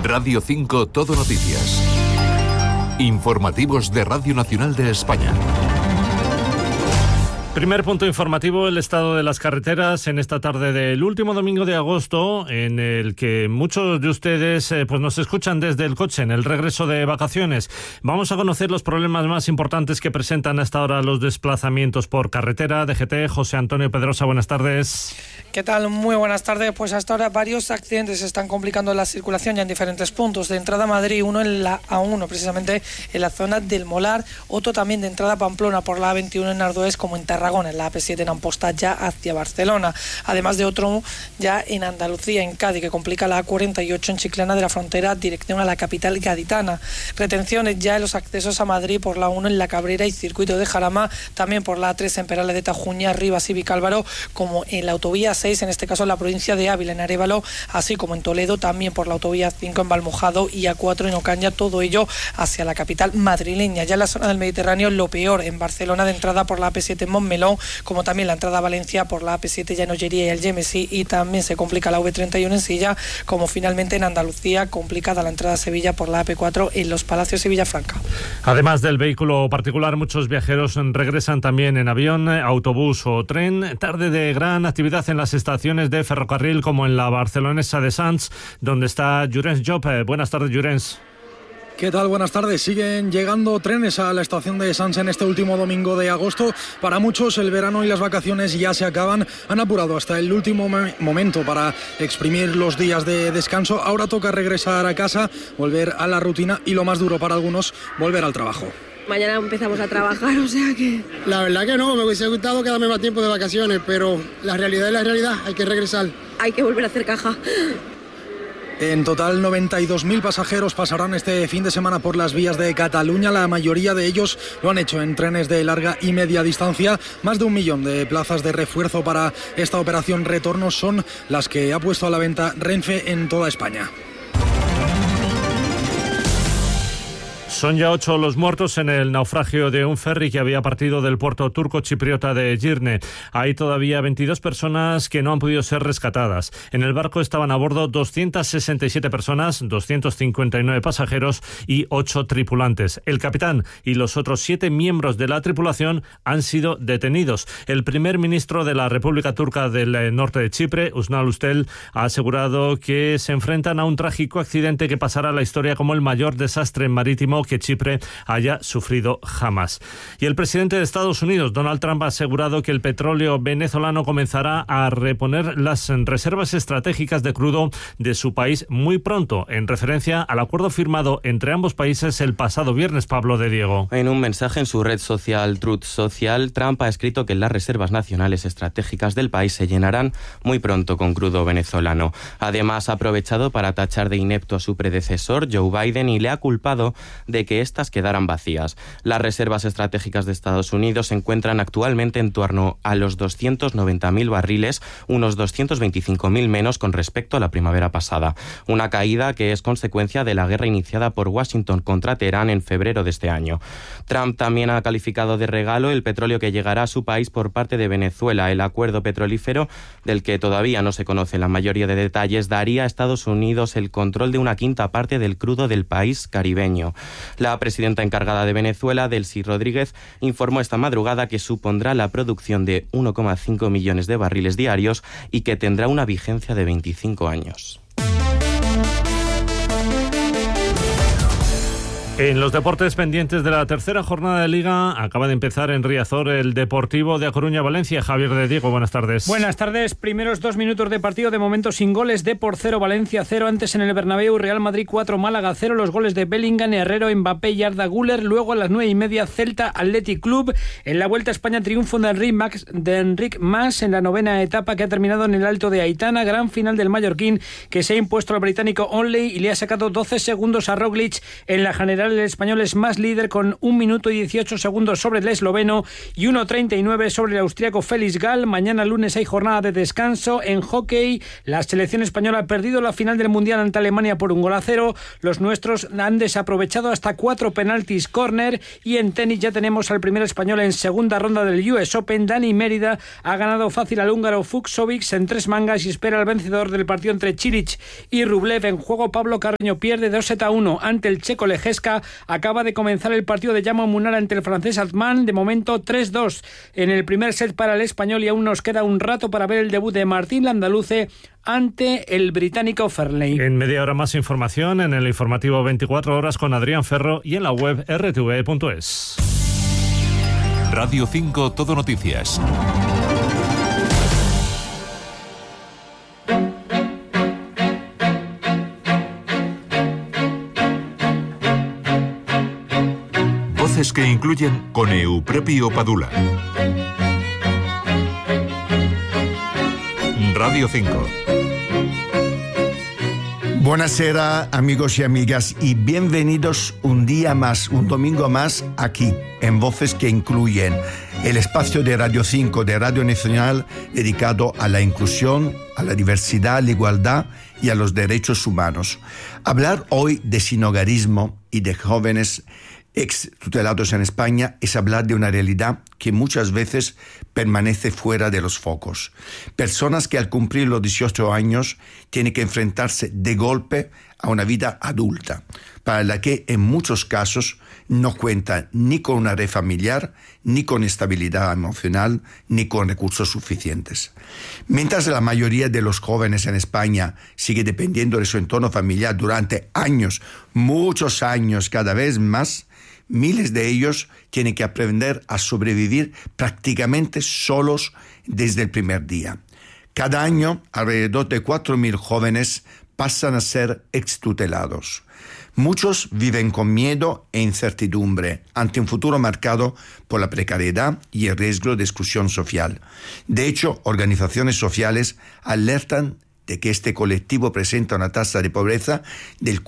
Radio 5 Todo Noticias. Informativos de Radio Nacional de España. Primer punto informativo, el estado de las carreteras en esta tarde del último domingo de agosto, en el que muchos de ustedes pues nos escuchan desde el coche en el regreso de vacaciones. Vamos a conocer los problemas más importantes que presentan hasta ahora los desplazamientos por carretera. DGT, José Antonio Pedrosa, buenas tardes. ¿Qué tal? Muy buenas tardes. Pues hasta ahora varios accidentes están complicando la circulación ya en diferentes puntos. De entrada a Madrid, uno en la A1, precisamente en la zona del Molar, otro también de entrada a Pamplona por la A21 en Ardoés, como en Tarragona, en la AP7 en Amposta, ya hacia Barcelona. Además de otro ya en Andalucía, en Cádiz, que complica la A48 en Chiclana de la Frontera, dirección a la capital gaditana. Retenciones ya en los accesos a Madrid por la 1 en La Cabrera y Circuito de Jarama, también por la A3 en Perales de Tajuña, Rivas y Vicálvaro, como en la autovía 6, en este caso en la provincia de Ávila, en Arévalo, así como en Toledo, también por la autovía 5 en Valmojado y A4 en Ocaña, todo ello hacia la capital madrileña. Ya en la zona del Mediterráneo, lo peor en Barcelona, de entrada por la AP7 en Montmeló, como también la entrada a Valencia por la AP7 ya en Ollería y Algemesí, y también se complica la V31 en Silla, como finalmente en Andalucía, complicada la entrada a Sevilla por la AP4 en Los Palacios y Villafranca. Además del vehículo particular, muchos viajeros regresan también en avión, autobús o tren. Tarde de gran actividad en las estaciones de ferrocarril, como en la barcelonesa de Sants, donde está Llorens Job. Buenas tardes, Llorens. ¿Qué tal? Buenas tardes. Siguen llegando trenes a la estación de Sants en este último domingo de agosto. Para muchos el verano y las vacaciones ya se acaban. Han apurado hasta el último momento para exprimir los días de descanso. Ahora toca regresar a casa, volver a la rutina y, lo más duro para algunos, volver al trabajo. Mañana empezamos a trabajar, o sea que... La verdad que no, me hubiese gustado quedarme más tiempo de vacaciones, pero la realidad es la realidad, hay que regresar. Hay que volver a hacer caja. En total, 92.000 pasajeros pasarán este fin de semana por las vías de Cataluña. La mayoría de ellos lo han hecho en trenes de larga y media distancia. Más de 1 millón de plazas de refuerzo para esta operación retorno son las que ha puesto a la venta Renfe en toda España. Son ya 8 los muertos en el naufragio de un ferry que había partido del puerto turco chipriota de Girne. Hay todavía 22 personas que no han podido ser rescatadas. En el barco estaban a bordo 267 personas, 259 pasajeros y 8 tripulantes. El capitán y los otros 7 miembros de la tripulación han sido detenidos. El primer ministro de la República Turca del Norte de Chipre, Ünal Üstel, ha asegurado que se enfrentan a un trágico accidente que pasará a la historia como el mayor desastre marítimo que Chipre haya sufrido jamás. Y el presidente de Estados Unidos, Donald Trump, ha asegurado que el petróleo venezolano comenzará a reponer las reservas estratégicas de crudo de su país muy pronto, en referencia al acuerdo firmado entre ambos países el pasado viernes. Pablo de Diego. En un mensaje en su red social Truth Social, Trump ha escrito que las reservas nacionales estratégicas del país se llenarán muy pronto con crudo venezolano. Además, ha aprovechado para tachar de inepto a su predecesor, Joe Biden, y le ha culpado de que éstas quedaran vacías. Las reservas estratégicas de Estados Unidos se encuentran actualmente en torno a los 290.000 barriles, unos 225.000 menos con respecto a la primavera pasada. Una caída que es consecuencia de la guerra iniciada por Washington contra Teherán en febrero de este año. Trump también ha calificado de regalo el petróleo que llegará a su país por parte de Venezuela. El acuerdo petrolífero, del que todavía no se conoce la mayoría de detalles, daría a Estados Unidos el control de una quinta parte del crudo del país caribeño. La presidenta encargada de Venezuela, Delcy Rodríguez, informó esta madrugada que supondrá la producción de 1,5 millones de barriles diarios y que tendrá una vigencia de 25 años. En los deportes pendientes de la tercera jornada de Liga, acaba de empezar en Riazor el Deportivo de A Coruña-Valencia. Javier de Diego, buenas tardes. Buenas tardes. Primeros 2 minutos de partido, de momento sin goles. Depor 0, Valencia 0. Antes en el Bernabéu, Real Madrid 4, Málaga 0. Los goles de Bellingham, Herrero, Mbappé y Arda Güler. Luego a las 9:30, Celta Athletic Club. En la Vuelta a España, triunfo de Enric Mas en la 9ª etapa, que ha terminado en el Alto de Aitana. Gran final del mallorquín, que se ha impuesto al británico Onley y le ha sacado 12 segundos a Roglic en la general general el español es más líder con 1 minuto y 18 segundos sobre el esloveno y 1.39 sobre el austríaco Felix Gall. Mañana lunes hay jornada de descanso. En hockey, la selección española ha perdido la final del Mundial ante Alemania por 1-0. Los nuestros han desaprovechado hasta 4 penaltis córner. Y en tenis ya tenemos al primer español en segunda ronda del US Open. Dani Mérida ha ganado fácil al húngaro Fucsovics en 3 mangas y espera al vencedor del partido entre Cilic y Rublev. En juego, Pablo Carreño pierde 2-1 ante el checo Lejeska. Acaba de comenzar el partido de Jaume Munar ante el francés Atman. De momento 3-2 en el primer set para el español y aún nos queda un rato para ver el debut de Martín Landaluce ante el británico Fairley. En media hora más información en el informativo 24 horas con Adrián Ferro y en la web rtv.es. Radio 5 Todo Noticias. Voces que incluyen con Euprepio Padula. Radio 5. Buonasera, amigos y amigas, y bienvenidos un día más, un domingo más, aquí, en Voces que Incluyen, el espacio de Radio 5, de Radio Nacional, dedicado a la inclusión, a la diversidad, a la igualdad y a los derechos humanos. Hablar hoy de sinhogarismo y de jóvenes ex-tutelados en España es hablar de una realidad que muchas veces permanece fuera de los focos. Personas que al cumplir los 18 años tienen que enfrentarse de golpe a una vida adulta, para la que en muchos casos no cuentan ni con una red familiar, ni con estabilidad emocional, ni con recursos suficientes. Mientras la mayoría de los jóvenes en España sigue dependiendo de su entorno familiar durante años, muchos años, cada vez más, miles de ellos tienen que aprender a sobrevivir prácticamente solos desde el primer día. Cada año, alrededor de 4.000 jóvenes pasan a ser extutelados. Muchos viven con miedo e incertidumbre ante un futuro marcado por la precariedad y el riesgo de exclusión social. De hecho, organizaciones sociales alertan de que este colectivo presenta una tasa de pobreza del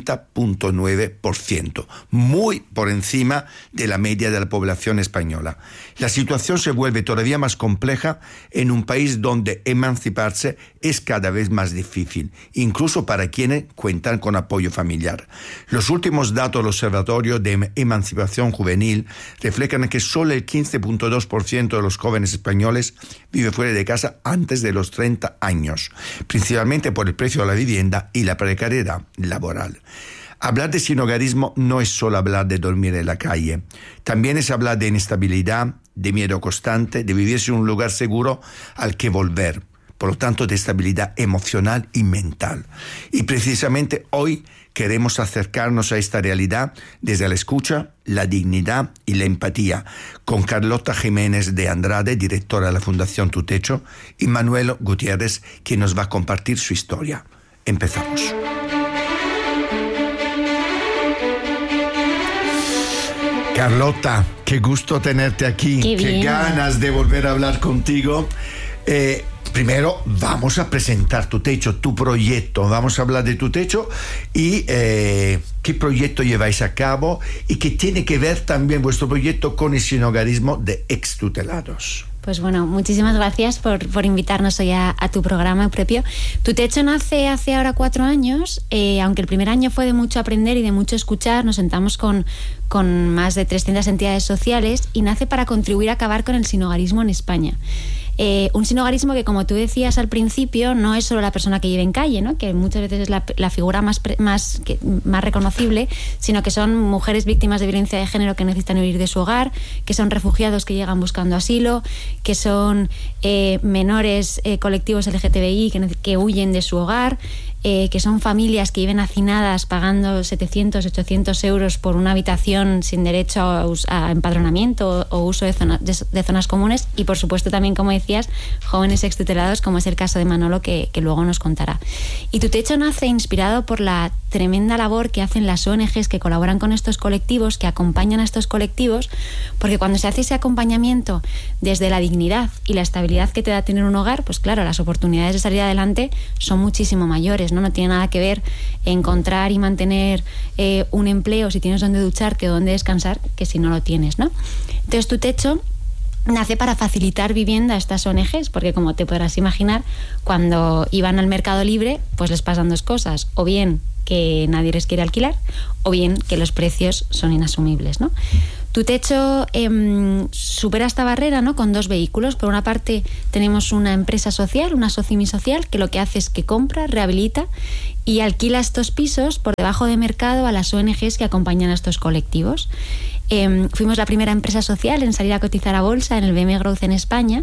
40.9%, muy por encima de la media de la población española. La situación se vuelve todavía más compleja en un país donde emanciparse es cada vez más difícil, incluso para quienes cuentan con apoyo familiar. Los últimos datos del Observatorio de Emancipación Juvenil reflejan que solo el 15.2% de los jóvenes españoles vive fuera de casa antes de los 30 años. Principalmente por el precio de la vivienda y la precariedad laboral. Hablar de sinhogarismo no es solo hablar de dormir en la calle, también es hablar de inestabilidad, de miedo constante, de vivir sin un lugar seguro al que volver, por lo tanto de estabilidad emocional y mental. Y precisamente hoy queremos acercarnos a esta realidad desde la escucha, la dignidad y la empatía, con Carlota Jiménez de Andrade, directora de la Fundación Tu Techo, y Manuel Gutiérrez, quien nos va a compartir su historia. Empezamos. Carlota, qué gusto tenerte aquí. Qué ganas de volver a hablar contigo. Primero vamos a presentar Tu Techo, tu proyecto. Vamos a hablar de Tu Techo y qué proyecto lleváis a cabo y qué tiene que ver también vuestro proyecto con el sinhogarismo de extutelados. Pues bueno, muchísimas gracias por invitarnos hoy a tu programa propio. Tu Techo nace hace ahora 4 años, aunque el primer año fue de mucho aprender y de mucho escuchar. Nos sentamos con más de 300 entidades sociales y nace para contribuir a acabar con el sinhogarismo en España. Un sinhogarismo que, como tú decías al principio, no es solo la persona que vive en calle, ¿no? Que muchas veces es la figura más reconocible, sino que son mujeres víctimas de violencia de género que necesitan huir de su hogar, que son refugiados que llegan buscando asilo, que son menores colectivos LGTBI que huyen de su hogar, que son familias que viven hacinadas pagando 700, 800 euros por una habitación sin derecho a empadronamiento o uso de zonas comunes y, por supuesto, también, como decía decías, jóvenes extutelados, como es el caso de Manolo, que luego nos contará. Y Tu Techo nace inspirado por la tremenda labor que hacen las ONGs que colaboran con estos colectivos, que acompañan a estos colectivos, porque cuando se hace ese acompañamiento desde la dignidad y la estabilidad que te da tener un hogar, pues claro, las oportunidades de salir adelante son muchísimo mayores, ¿no? No tiene nada que ver encontrar y mantener un empleo, si tienes donde ducharte o donde descansar, que si no lo tienes, ¿no? Entonces Tu Techo nace para facilitar vivienda a estas ONGs, porque como te podrás imaginar, cuando iban al mercado libre, pues les pasan dos cosas, o bien que nadie les quiere alquilar, o bien que los precios son inasumibles, ¿no? Tu Techo supera esta barrera, ¿no?, con dos vehículos. Por una parte tenemos una empresa social, una Socimi social, que lo que hace es que compra, rehabilita y alquila estos pisos por debajo de mercado a las ONGs que acompañan a estos colectivos. Fuimos la primera empresa social en salir a cotizar a bolsa en el BM Growth en España,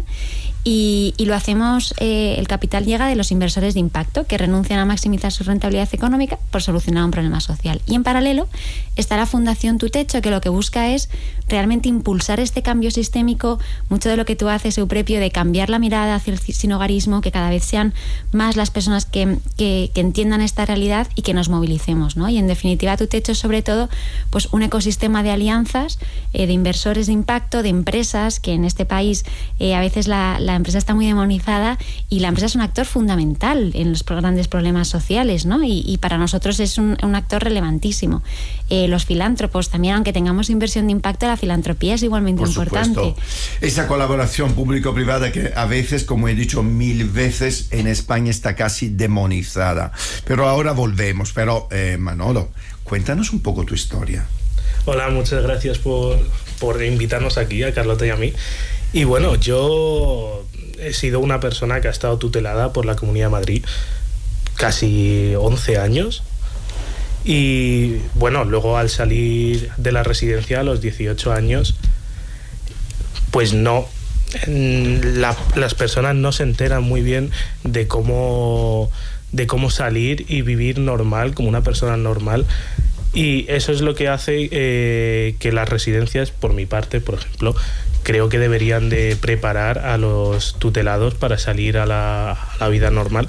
y lo hacemos, el capital llega de los inversores de impacto que renuncian a maximizar su rentabilidad económica por solucionar un problema social. Y en paralelo está la Fundación Tu Techo, que lo que busca es realmente impulsar este cambio sistémico, mucho de lo que tú haces, Euprepio, de cambiar la mirada hacia el sinhogarismo, que cada vez sean más las personas que entiendan esta realidad y que nos movilicemos, ¿no? Y en definitiva Tu Techo es sobre todo pues un ecosistema de alianzas, de inversores de impacto, de empresas, que en este país a veces la empresa está muy demonizada, y la empresa es un actor fundamental en los grandes problemas sociales, ¿no? Y para nosotros es un actor relevantísimo. Los filántropos también, aunque tengamos inversión de impacto, la filantropía es igualmente importante. Por supuesto. Esa colaboración público-privada que a veces, como he dicho 1000 veces, en España está casi demonizada. Pero ahora volvemos. Pero Manolo, cuéntanos un poco tu historia. Hola, muchas gracias por invitarnos aquí, a Carlota y a mí. Y bueno, yo he sido una persona que ha estado tutelada por la Comunidad de Madrid casi 11 años. Y bueno, luego al salir de la residencia a los 18 años, pues no, las personas no se enteran muy bien de cómo salir y vivir normal, como una persona normal. Y eso es lo que hace que las residencias, por mi parte, por ejemplo, creo que deberían de preparar a los tutelados para salir a la vida normal.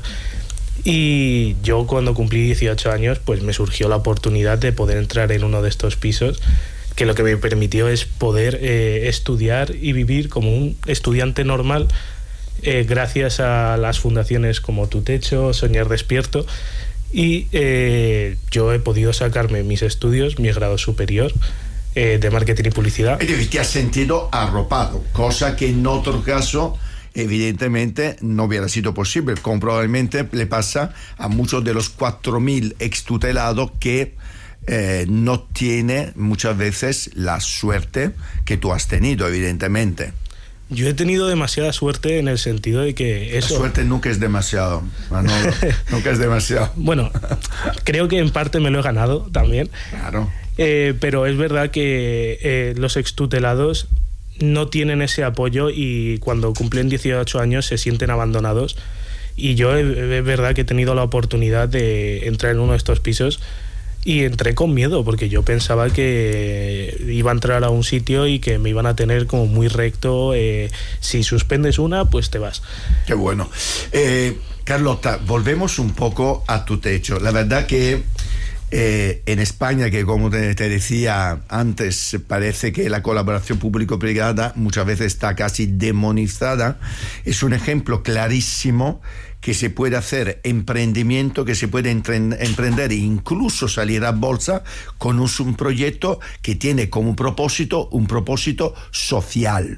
Y yo, cuando cumplí 18 años, pues me surgió la oportunidad de poder entrar en uno de estos pisos, que lo que me permitió es poder estudiar y vivir como un estudiante normal, gracias a las fundaciones como Tu Techo, Soñar Despierto. Y yo he podido sacarme mis estudios, mi grado superior de marketing y publicidad. Y te has sentido arropado, cosa que en otro caso evidentemente no hubiera sido posible, como probablemente le pasa a muchos de los 4.000 extutelados que no tiene muchas veces la suerte que tú has tenido, evidentemente. Yo he tenido demasiada suerte en el sentido de que eso... La suerte nunca es demasiado, Manolo. Nunca es demasiado. Bueno, creo que en parte me lo he ganado también. Claro. Pero es verdad que los extutelados no tienen ese apoyo, y cuando cumplen 18 años se sienten abandonados. Y yo es verdad que he tenido la oportunidad de entrar en uno de estos pisos, y entré con miedo, porque yo pensaba que iba a entrar a un sitio y que me iban a tener como muy recto. Si suspendes una, pues te vas. Qué bueno. Carlota, volvemos un poco a Tu Techo. La verdad que en España, que como te decía antes, parece que la colaboración público-privada muchas veces está casi demonizada, es un ejemplo clarísimo que se puede hacer emprendimiento, que se puede emprender e incluso salir a bolsa con un proyecto que tiene como propósito un propósito social.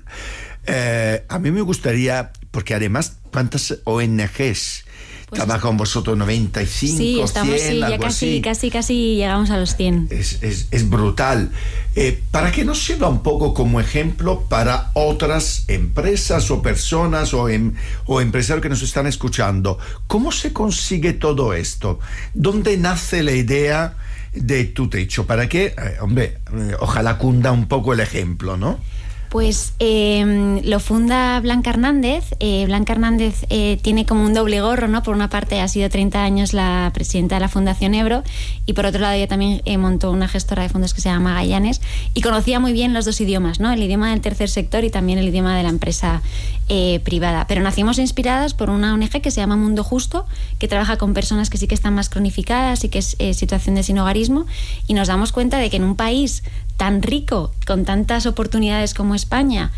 A mí me gustaría, porque además, ¿cuántas ONGs trabajan con vosotros? 95, sí, estamos, 100, sí, ya algo así. Casi llegamos a los 100. Es brutal. Para que nos sirva un poco como ejemplo para otras empresas o personas o empresarios que nos están escuchando, ¿cómo se consigue todo esto? ¿Dónde nace la idea de Tu Techo? Para que, ojalá cunda un poco el ejemplo, ¿no? Pues lo funda Blanca Hernández. Blanca Hernández tiene como un doble gorro, ¿no? Por una parte ha sido 30 años la presidenta de la Fundación Ebro y por otro lado ella también montó una gestora de fondos que se llama Magallanes y conocía muy bien los dos idiomas, ¿no? El idioma del tercer sector y también el idioma de la empresa privada. Pero nacimos inspiradas por una ONG que se llama Mundo Justo, que trabaja con personas que sí que están más cronificadas y que es situación de sinhogarismo, y nos damos cuenta de que en un país tan rico, con tantas oportunidades como España,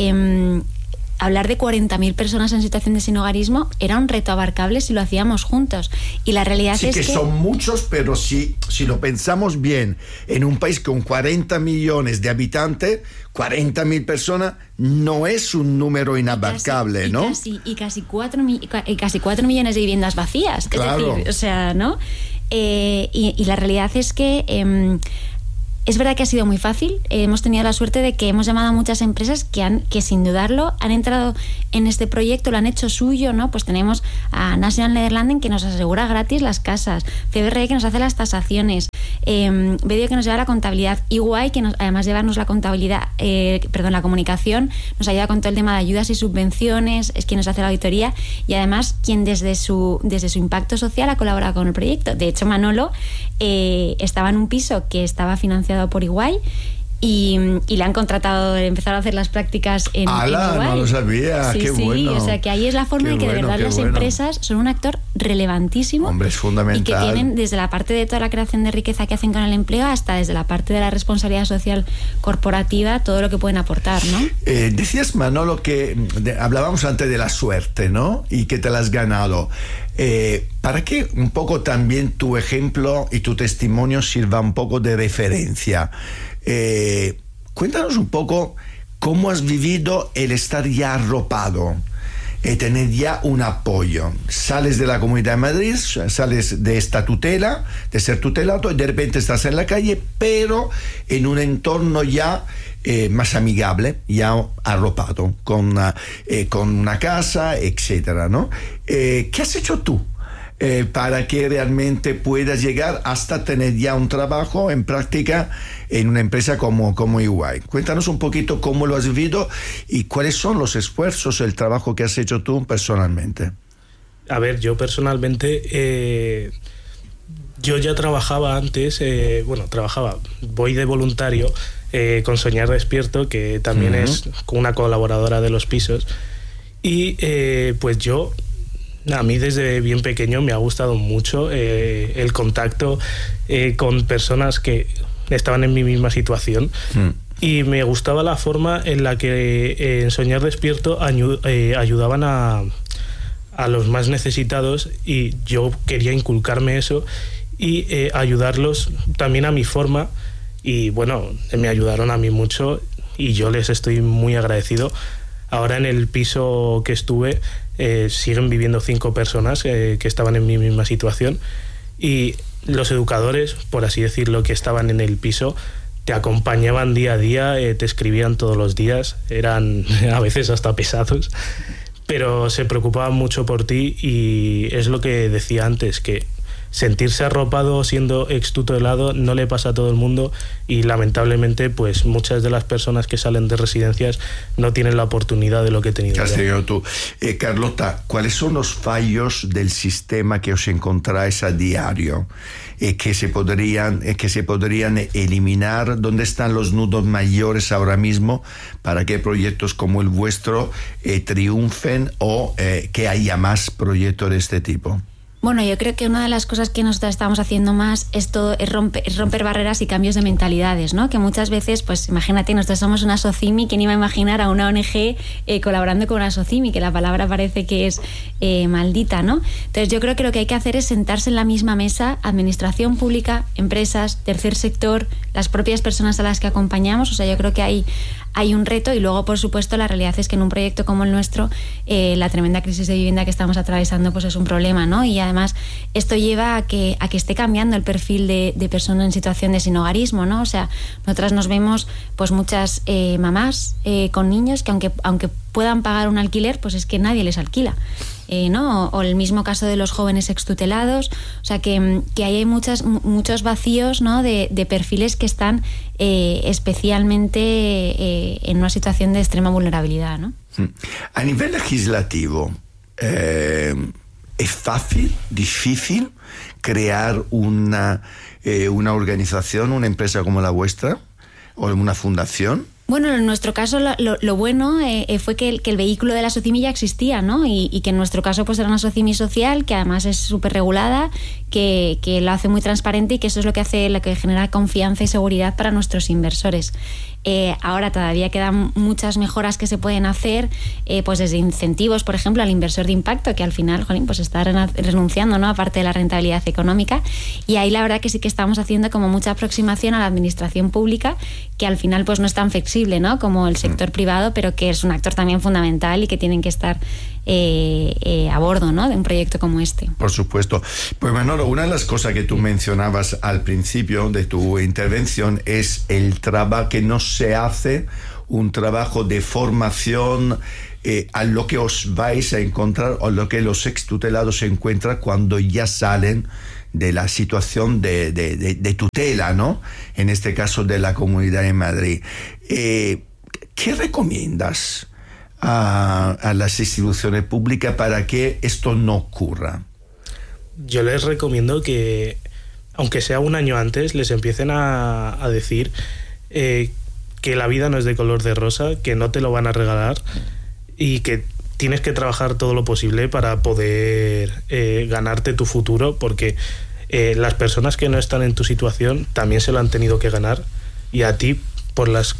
hablar de 40.000 personas en situación de sinhogarismo era un reto abarcable si lo hacíamos juntos. Y la realidad sí, es que son muchos, pero si lo pensamos bien, en un país con 40 millones de habitantes, 40.000 personas no es un número inabarcable, ¿no? Y casi 4 millones de viviendas vacías. Claro. Es decir, o sea, ¿no? Y la realidad es que es verdad que ha sido muy fácil. Hemos tenido la suerte de que hemos llamado a muchas empresas que sin dudarlo han entrado en este proyecto, lo han hecho suyo, ¿no? Pues tenemos a National Nederlanden, que nos asegura gratis las casas, CBRE, que nos hace las tasaciones, Bedio, que nos lleva la contabilidad, EY, que además de llevarnos la contabilidad, la comunicación, nos ayuda con todo el tema de ayudas y subvenciones, es quien nos hace la auditoría y además quien desde su impacto social ha colaborado con el proyecto. De hecho, Manolo estaba en un piso que estaba financiado por EY y le han contratado, empezaron a hacer las prácticas en EY. No lo sabía, sí, qué sí, bueno. O sea que ahí es la forma de que de verdad las empresas son un actor relevantísimo. Hombre, es fundamental. Y que tienen desde la parte de toda la creación de riqueza que hacen con el empleo hasta desde la parte de la responsabilidad social corporativa, todo lo que pueden aportar, ¿no? Decías, Manolo, que hablábamos antes de la suerte, ¿no? Y que te la has ganado. Para que un poco también tu ejemplo y tu testimonio sirva un poco de referencia. Cuéntanos un poco cómo has vivido el estar ya arropado, tener ya un apoyo. Sales de la Comunidad de Madrid, sales de esta tutela, de ser tutelado, y de repente estás en la calle, pero en un entorno ya más amigable, ya arropado, con una casa, etcétera, ¿no? ¿Qué has hecho tú para que realmente puedas llegar hasta tener ya un trabajo en práctica en una empresa como EY? Cuéntanos un poquito cómo lo has vivido y cuáles son los esfuerzos, el trabajo que has hecho tú personalmente. A ver, yo personalmente yo ya trabajaba antes, voy de voluntario con Soñar Despierto, que también es una colaboradora de los pisos, y pues a mí desde bien pequeño me ha gustado mucho el contacto con personas que estaban en mi misma situación y me gustaba la forma en la que en Soñar Despierto ayudaban a los más necesitados, y yo quería inculcarme eso y ayudarlos también a mi forma, y bueno, me ayudaron a mí mucho y yo les estoy muy agradecido. Ahora en el piso que estuve siguen viviendo 5 personas que estaban en mi misma situación, y los educadores, por así decirlo, que estaban en el piso, te acompañaban día a día, te escribían todos los días, eran a veces hasta pesados, pero se preocupaban mucho por ti, y es lo que decía antes, que sentirse arropado siendo extutelado no le pasa a todo el mundo, y lamentablemente pues muchas de las personas que salen de residencias no tienen la oportunidad de lo que he tenido. Tú. Carlota, ¿cuáles son los fallos del sistema que os encontráis a diario que se podrían eliminar? ¿Dónde están los nudos mayores ahora mismo para que proyectos como el vuestro triunfen o que haya más proyectos de este tipo? Bueno, yo creo que una de las cosas que nosotros estamos haciendo más es romper barreras y cambios de mentalidades, ¿no? Que muchas veces, pues imagínate, nosotros somos una SOCIMI, ¿quién iba a imaginar a una ONG colaborando con una SOCIMI? Que la palabra parece que es maldita, ¿no? Entonces yo creo que lo que hay que hacer es sentarse en la misma mesa, administración pública, empresas, tercer sector, las propias personas a las que acompañamos. O sea, yo creo que hay un reto, y luego, por supuesto, la realidad es que en un proyecto como el nuestro, la tremenda crisis de vivienda que estamos atravesando pues es un problema, ¿no? Y además esto lleva a que esté cambiando el perfil de persona en situación de sinhogarismo, ¿no? O sea, nosotras nos vemos pues muchas mamás con niños que aunque puedan pagar un alquiler, pues es que nadie les alquila. ¿No? O el mismo caso de los jóvenes extutelados, o sea que ahí hay muchos vacíos, ¿no? de perfiles que están especialmente en una situación de extrema vulnerabilidad, ¿no? A nivel legislativo, ¿es fácil, difícil crear una organización, una empresa como la vuestra o una fundación? Bueno, en nuestro caso lo bueno fue que el vehículo de la Socimi ya existía, ¿no? Y que en nuestro caso pues era una Socimi social que además es súper regulada, que lo hace muy transparente y que eso es lo que genera confianza y seguridad para nuestros inversores. Ahora todavía quedan muchas mejoras que se pueden hacer, pues desde incentivos, por ejemplo, al inversor de impacto, que al final, pues está renunciando, ¿no? Aparte de la rentabilidad económica. Y ahí la verdad que sí que estamos haciendo como mucha aproximación a la administración pública, que al final pues no es tan flexible, ¿no? Como el sector privado, pero que es un actor también fundamental y que tienen que estar a bordo, ¿no? De un proyecto como este. Por supuesto. Pues Manolo, una de las cosas que tú mencionabas al principio de tu intervención es el trabajo que no se hace, un trabajo de formación a lo que os vais a encontrar o lo que los extutelados se encuentran cuando ya salen de la situación de tutela, ¿no? En este caso de la Comunidad de Madrid. ¿Qué recomiendas a las instituciones públicas para que esto no ocurra? Yo les recomiendo que, aunque sea un año antes, les empiecen a decir que la vida no es de color de rosa, que no te lo van a regalar y que tienes que trabajar todo lo posible para poder ganarte tu futuro, porque las personas que no están en tu situación también se lo han tenido que ganar, y a ti por las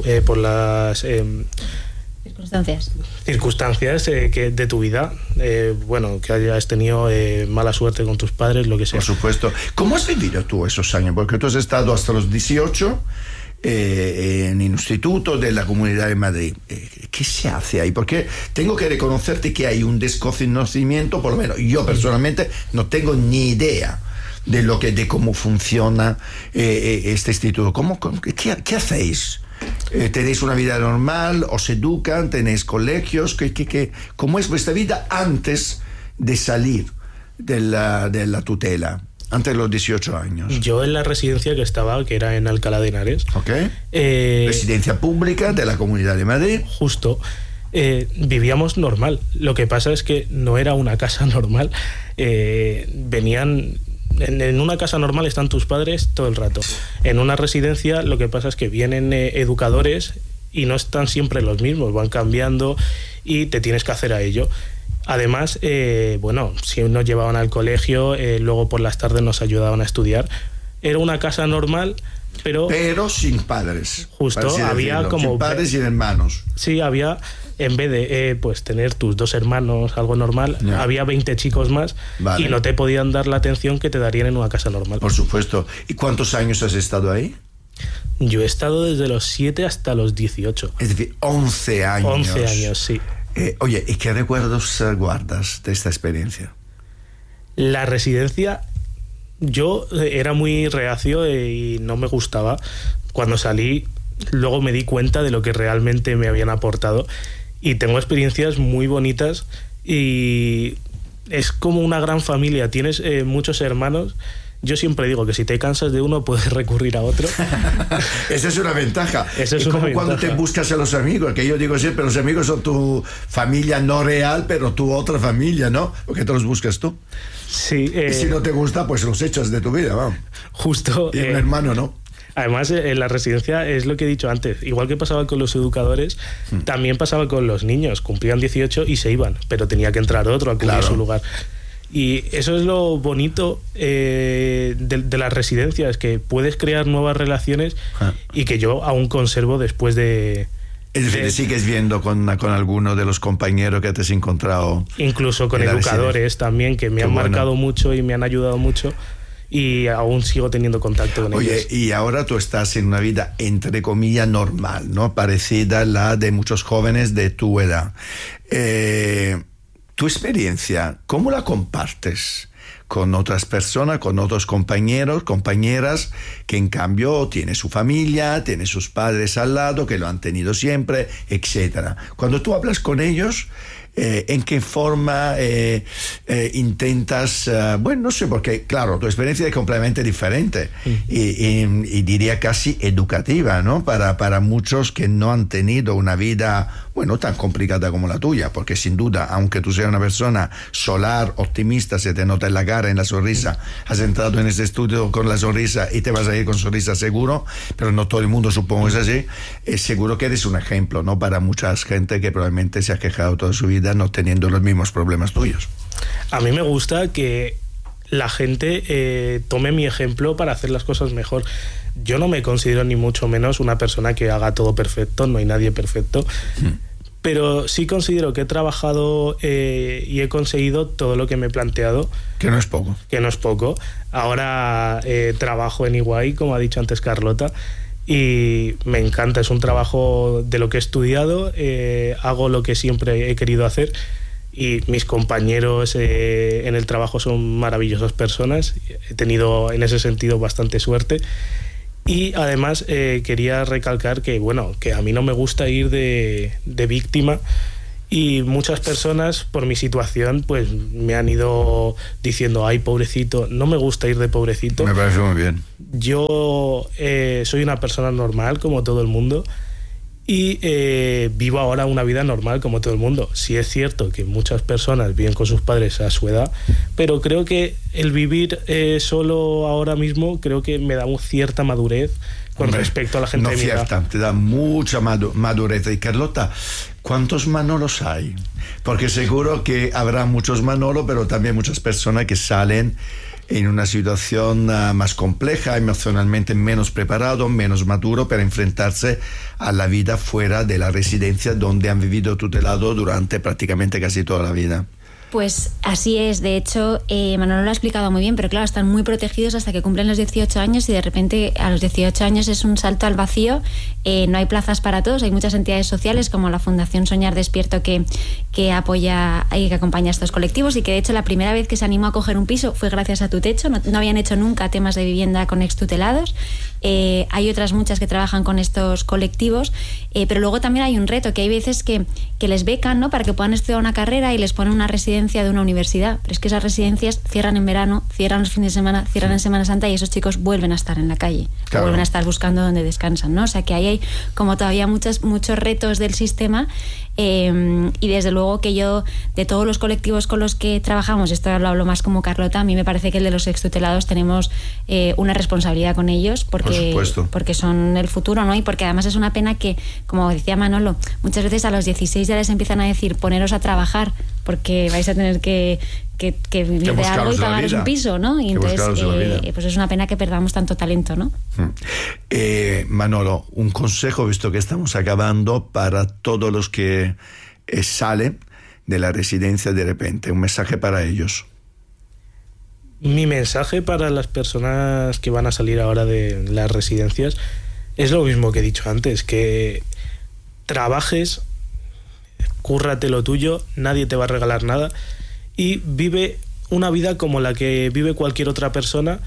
circunstancias que de tu vida, bueno, que hayas tenido mala suerte con tus padres, lo que sea. Por supuesto. ¿Cómo has vivido tú esos años? Porque tú has estado hasta los 18 en el Instituto de la Comunidad de Madrid. ¿Qué se hace ahí? Porque tengo que reconocerte que hay un desconocimiento, por lo menos yo personalmente no tengo ni idea de cómo funciona este instituto. ¿Qué hacéis? ¿Tenéis una vida normal? ¿Os educan? ¿Tenéis colegios? ¿Cómo es vuestra vida antes de salir de la tutela? Antes de los 18 años. Yo en la residencia que estaba, que era en Alcalá de Henares. Okay. Residencia pública de la Comunidad de Madrid. Justo. Vivíamos normal. Lo que pasa es que no era una casa normal. Venían... En una casa normal están tus padres todo el rato. En una residencia lo que pasa es que vienen educadores y no están siempre los mismos, van cambiando y te tienes que hacer a ello. Además, bueno, si nos llevaban al colegio, luego por las tardes nos ayudaban a estudiar. Era una casa normal, pero sin padres. Justo, había como... Sin padres y hermanos. Sí, había... En vez de pues tener tus 2 hermanos, algo normal, había 20 chicos más, vale, y no te podían dar la atención que te darían en una casa normal. Por supuesto. ¿Y cuántos años has estado ahí? Yo he estado desde los 7 hasta los 18. Es decir, 11 años. 11 años, sí. Oye, ¿y qué recuerdos guardas de esta experiencia? La residencia, yo era muy reacio y no me gustaba. Cuando salí, luego me di cuenta de lo que realmente me habían aportado. Y tengo experiencias muy bonitas y es como una gran familia. Tienes muchos hermanos. Yo siempre digo que si te cansas de uno puedes recurrir a otro. Esa es una ventaja. Esa es como cuando te buscas a los amigos, que yo digo siempre, los amigos son tu familia no real, pero tu otra familia, ¿no? Porque te los buscas tú. Sí. Y si no te gusta, pues los echas de tu vida, vamos. Justo. Y un hermano, ¿no? Además, en la residencia es lo que he dicho antes. Igual que pasaba con los educadores, también pasaba con los niños. Cumplían 18 y se iban, pero tenía que entrar otro a cumplir su lugar. Y eso es lo bonito de las residencias, que puedes crear nuevas relaciones y que yo aún conservo después de... Es decir, sigues viendo con alguno de los compañeros que te has encontrado. Incluso con educadores también, que me han marcado mucho y me han ayudado mucho. Y aún sigo teniendo contacto con ellos. Oye, y ahora tú estás en una vida, entre comillas, normal, ¿no? Parecida a la de muchos jóvenes de tu edad. Tu experiencia, ¿cómo la compartes con otras personas, con otros compañeros, compañeras, que en cambio tiene su familia, tiene sus padres al lado, que lo han tenido siempre, etc. Cuando tú hablas con ellos, ¿en qué forma intentas? Bueno, no sé, porque claro, tu experiencia es completamente diferente y diría casi educativa, ¿no? Para muchos que no han tenido una vida, bueno, tan complicada como la tuya, porque sin duda, aunque tú seas una persona solar, optimista, se te nota en la cara, en la sonrisa, has entrado en este estudio con la sonrisa y te vas a ir con sonrisa seguro, pero no todo el mundo supongo es así. Seguro que eres un ejemplo, ¿no? Para mucha gente que probablemente se ha quejado toda su vida no teniendo los mismos problemas tuyos. A mí me gusta que la gente tome mi ejemplo para hacer las cosas mejor. Yo no me considero ni mucho menos una persona que haga todo perfecto, no hay nadie perfecto, pero sí considero que he trabajado y he conseguido todo lo que me he planteado. Que no es poco. Que no es poco. Ahora trabajo en Iguay, como ha dicho antes Carlota, y me encanta, es un trabajo de lo que he estudiado, hago lo que siempre he querido hacer y mis compañeros en el trabajo son maravillosas personas, he tenido en ese sentido bastante suerte y además quería recalcar que, bueno, que a mí no me gusta ir de víctima y muchas personas por mi situación pues me han ido diciendo ay pobrecito, no me gusta ir de pobrecito. Me parece muy bien. Yo soy una persona normal como todo el mundo y vivo ahora una vida normal como todo el mundo. Sí es cierto que muchas personas viven con sus padres a su edad, pero creo que el vivir solo ahora mismo creo que me da una cierta madurez con respecto a la gente de mi edad. Te da mucha madurez. Y Carlota, ¿cuántos Manolos hay? Porque seguro que habrá muchos Manolo, pero también muchas personas que salen en una situación más compleja, emocionalmente menos preparado, menos maduro para enfrentarse a la vida fuera de la residencia donde han vivido tutelado durante prácticamente casi toda la vida. Pues así es, de hecho Manolo lo ha explicado muy bien, pero claro, están muy protegidos hasta que cumplen los 18 años y de repente a los 18 años es un salto al vacío, no hay plazas para todos, hay muchas entidades sociales como la Fundación Soñar Despierto que apoya y que acompaña a estos colectivos y que de hecho la primera vez que se animó a coger un piso fue gracias a Tu Techo, no habían hecho nunca temas de vivienda con extutelados. Hay otras muchas que trabajan con estos colectivos, pero luego también hay un reto, que hay veces que les becan, ¿no?, para que puedan estudiar una carrera y les ponen una residencia de una universidad, pero es que esas residencias cierran en verano, cierran los fines de semana, cierran en Semana Santa y esos chicos vuelven a estar en la calle, claro, vuelven a estar buscando donde descansan, ¿no? O sea que ahí hay como todavía muchos retos del sistema y desde luego que yo, de todos los colectivos con los que trabajamos, esto lo hablo más como Carlota, a mí me parece que el de los extutelados tenemos una responsabilidad con ellos porque son el futuro, ¿no? Y porque además es una pena que, como decía Manolo, muchas veces a los 16 ya les empiezan a decir poneros a trabajar porque vais a tener que vivir de algo y pagaros un piso, ¿no? Y entonces pues es una pena que perdamos tanto talento, ¿no? Manolo, un consejo, visto que estamos acabando, para todos los que salen de la residencia de repente, un mensaje para ellos. Mi mensaje para las personas que van a salir ahora de las residencias es lo mismo que he dicho antes, que trabajes, cúrrate lo tuyo, nadie te va a regalar nada y vive una vida como la que vive cualquier otra persona.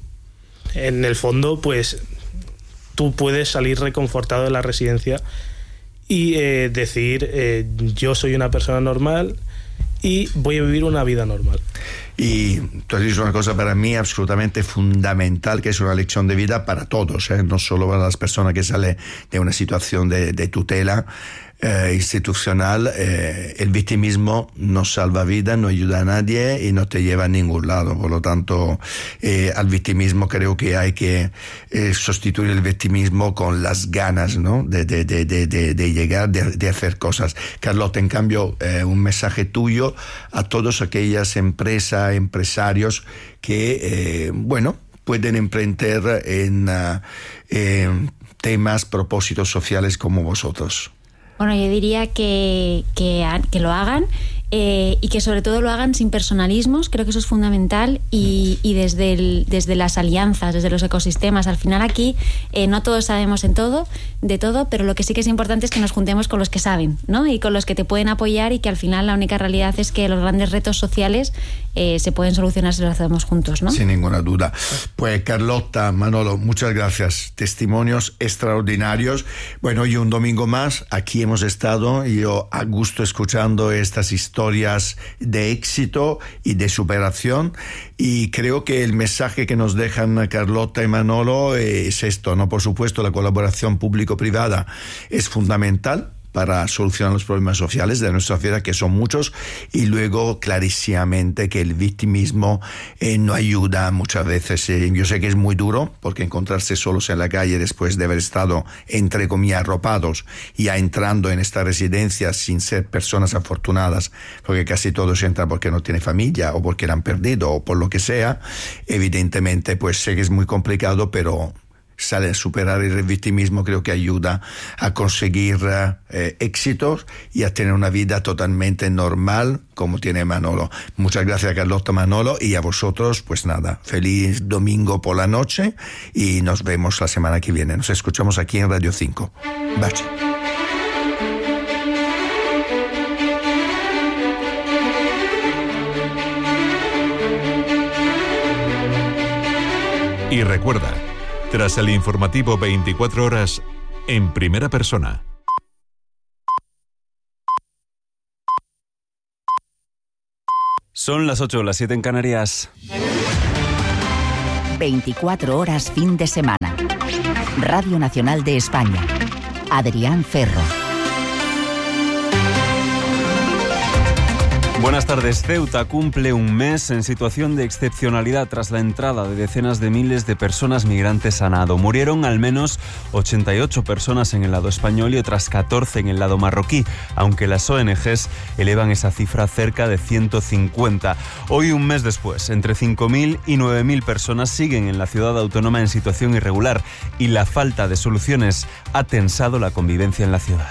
En el fondo, pues tú puedes salir reconfortado de la residencia y decir yo soy una persona normal y voy a vivir una vida normal. Y tú has dicho una cosa para mí absolutamente fundamental, que es una lección de vida para todos, no solo para las personas que salen de una situación de tutela institucional. El victimismo no salva vida, no ayuda a nadie y no te lleva a ningún lado. Por lo tanto, al victimismo creo que hay que sustituir el victimismo con las ganas, ¿no?, de llegar, de hacer cosas. Carlota, en cambio, un mensaje tuyo a todas aquellas empresarios que, pueden emprender en temas, propósitos sociales como vosotros. Bueno, yo diría que lo hagan y que sobre todo lo hagan sin personalismos. Creo que eso es fundamental y desde las alianzas, desde los ecosistemas. Al final aquí no todos sabemos de todo, pero lo que sí que es importante es que nos juntemos con los que saben, ¿no? Y con los que te pueden apoyar, y que al final la única realidad es que los grandes retos sociales se pueden solucionar si lo hacemos juntos, ¿no? Sin ninguna duda. Pues Carlota, Manolo, muchas gracias. Testimonios extraordinarios. Bueno, y un domingo más, aquí hemos estado, y yo a gusto escuchando estas historias de éxito y de superación, y creo que el mensaje que nos dejan Carlota y Manolo es esto, ¿no? Por supuesto, la colaboración público-privada es fundamental para solucionar los problemas sociales de nuestra sociedad, que son muchos, y luego clarísimamente que el victimismo no ayuda muchas veces. Yo sé que es muy duro, porque encontrarse solos en la calle después de haber estado, entre comillas, arropados, ya entrando en esta residencia sin ser personas afortunadas, porque casi todos entran porque no tienen familia, o porque la han perdido, o por lo que sea, evidentemente, pues sé que es muy complicado, pero superar el victimismo creo que ayuda a conseguir éxitos y a tener una vida totalmente normal como tiene Manolo. Muchas gracias, Carlota, Manolo, y a vosotros, pues nada, feliz domingo por la noche y nos vemos la semana que viene. Nos escuchamos aquí en Radio 5. Baci. Y recuerda, tras el informativo 24 horas, en primera persona. Son las 8, las 7 en Canarias. 24 horas fin de semana. Radio Nacional de España. Adrián Ferro. Buenas tardes. Ceuta cumple un mes en situación de excepcionalidad tras la entrada de decenas de miles de personas migrantes a nado. Murieron al menos 88 personas en el lado español y otras 14 en el lado marroquí, aunque las ONGs elevan esa cifra a cerca de 150. Hoy, un mes después, entre 5.000 y 9.000 personas siguen en la ciudad autónoma en situación irregular, y la falta de soluciones ha tensado la convivencia en la ciudad.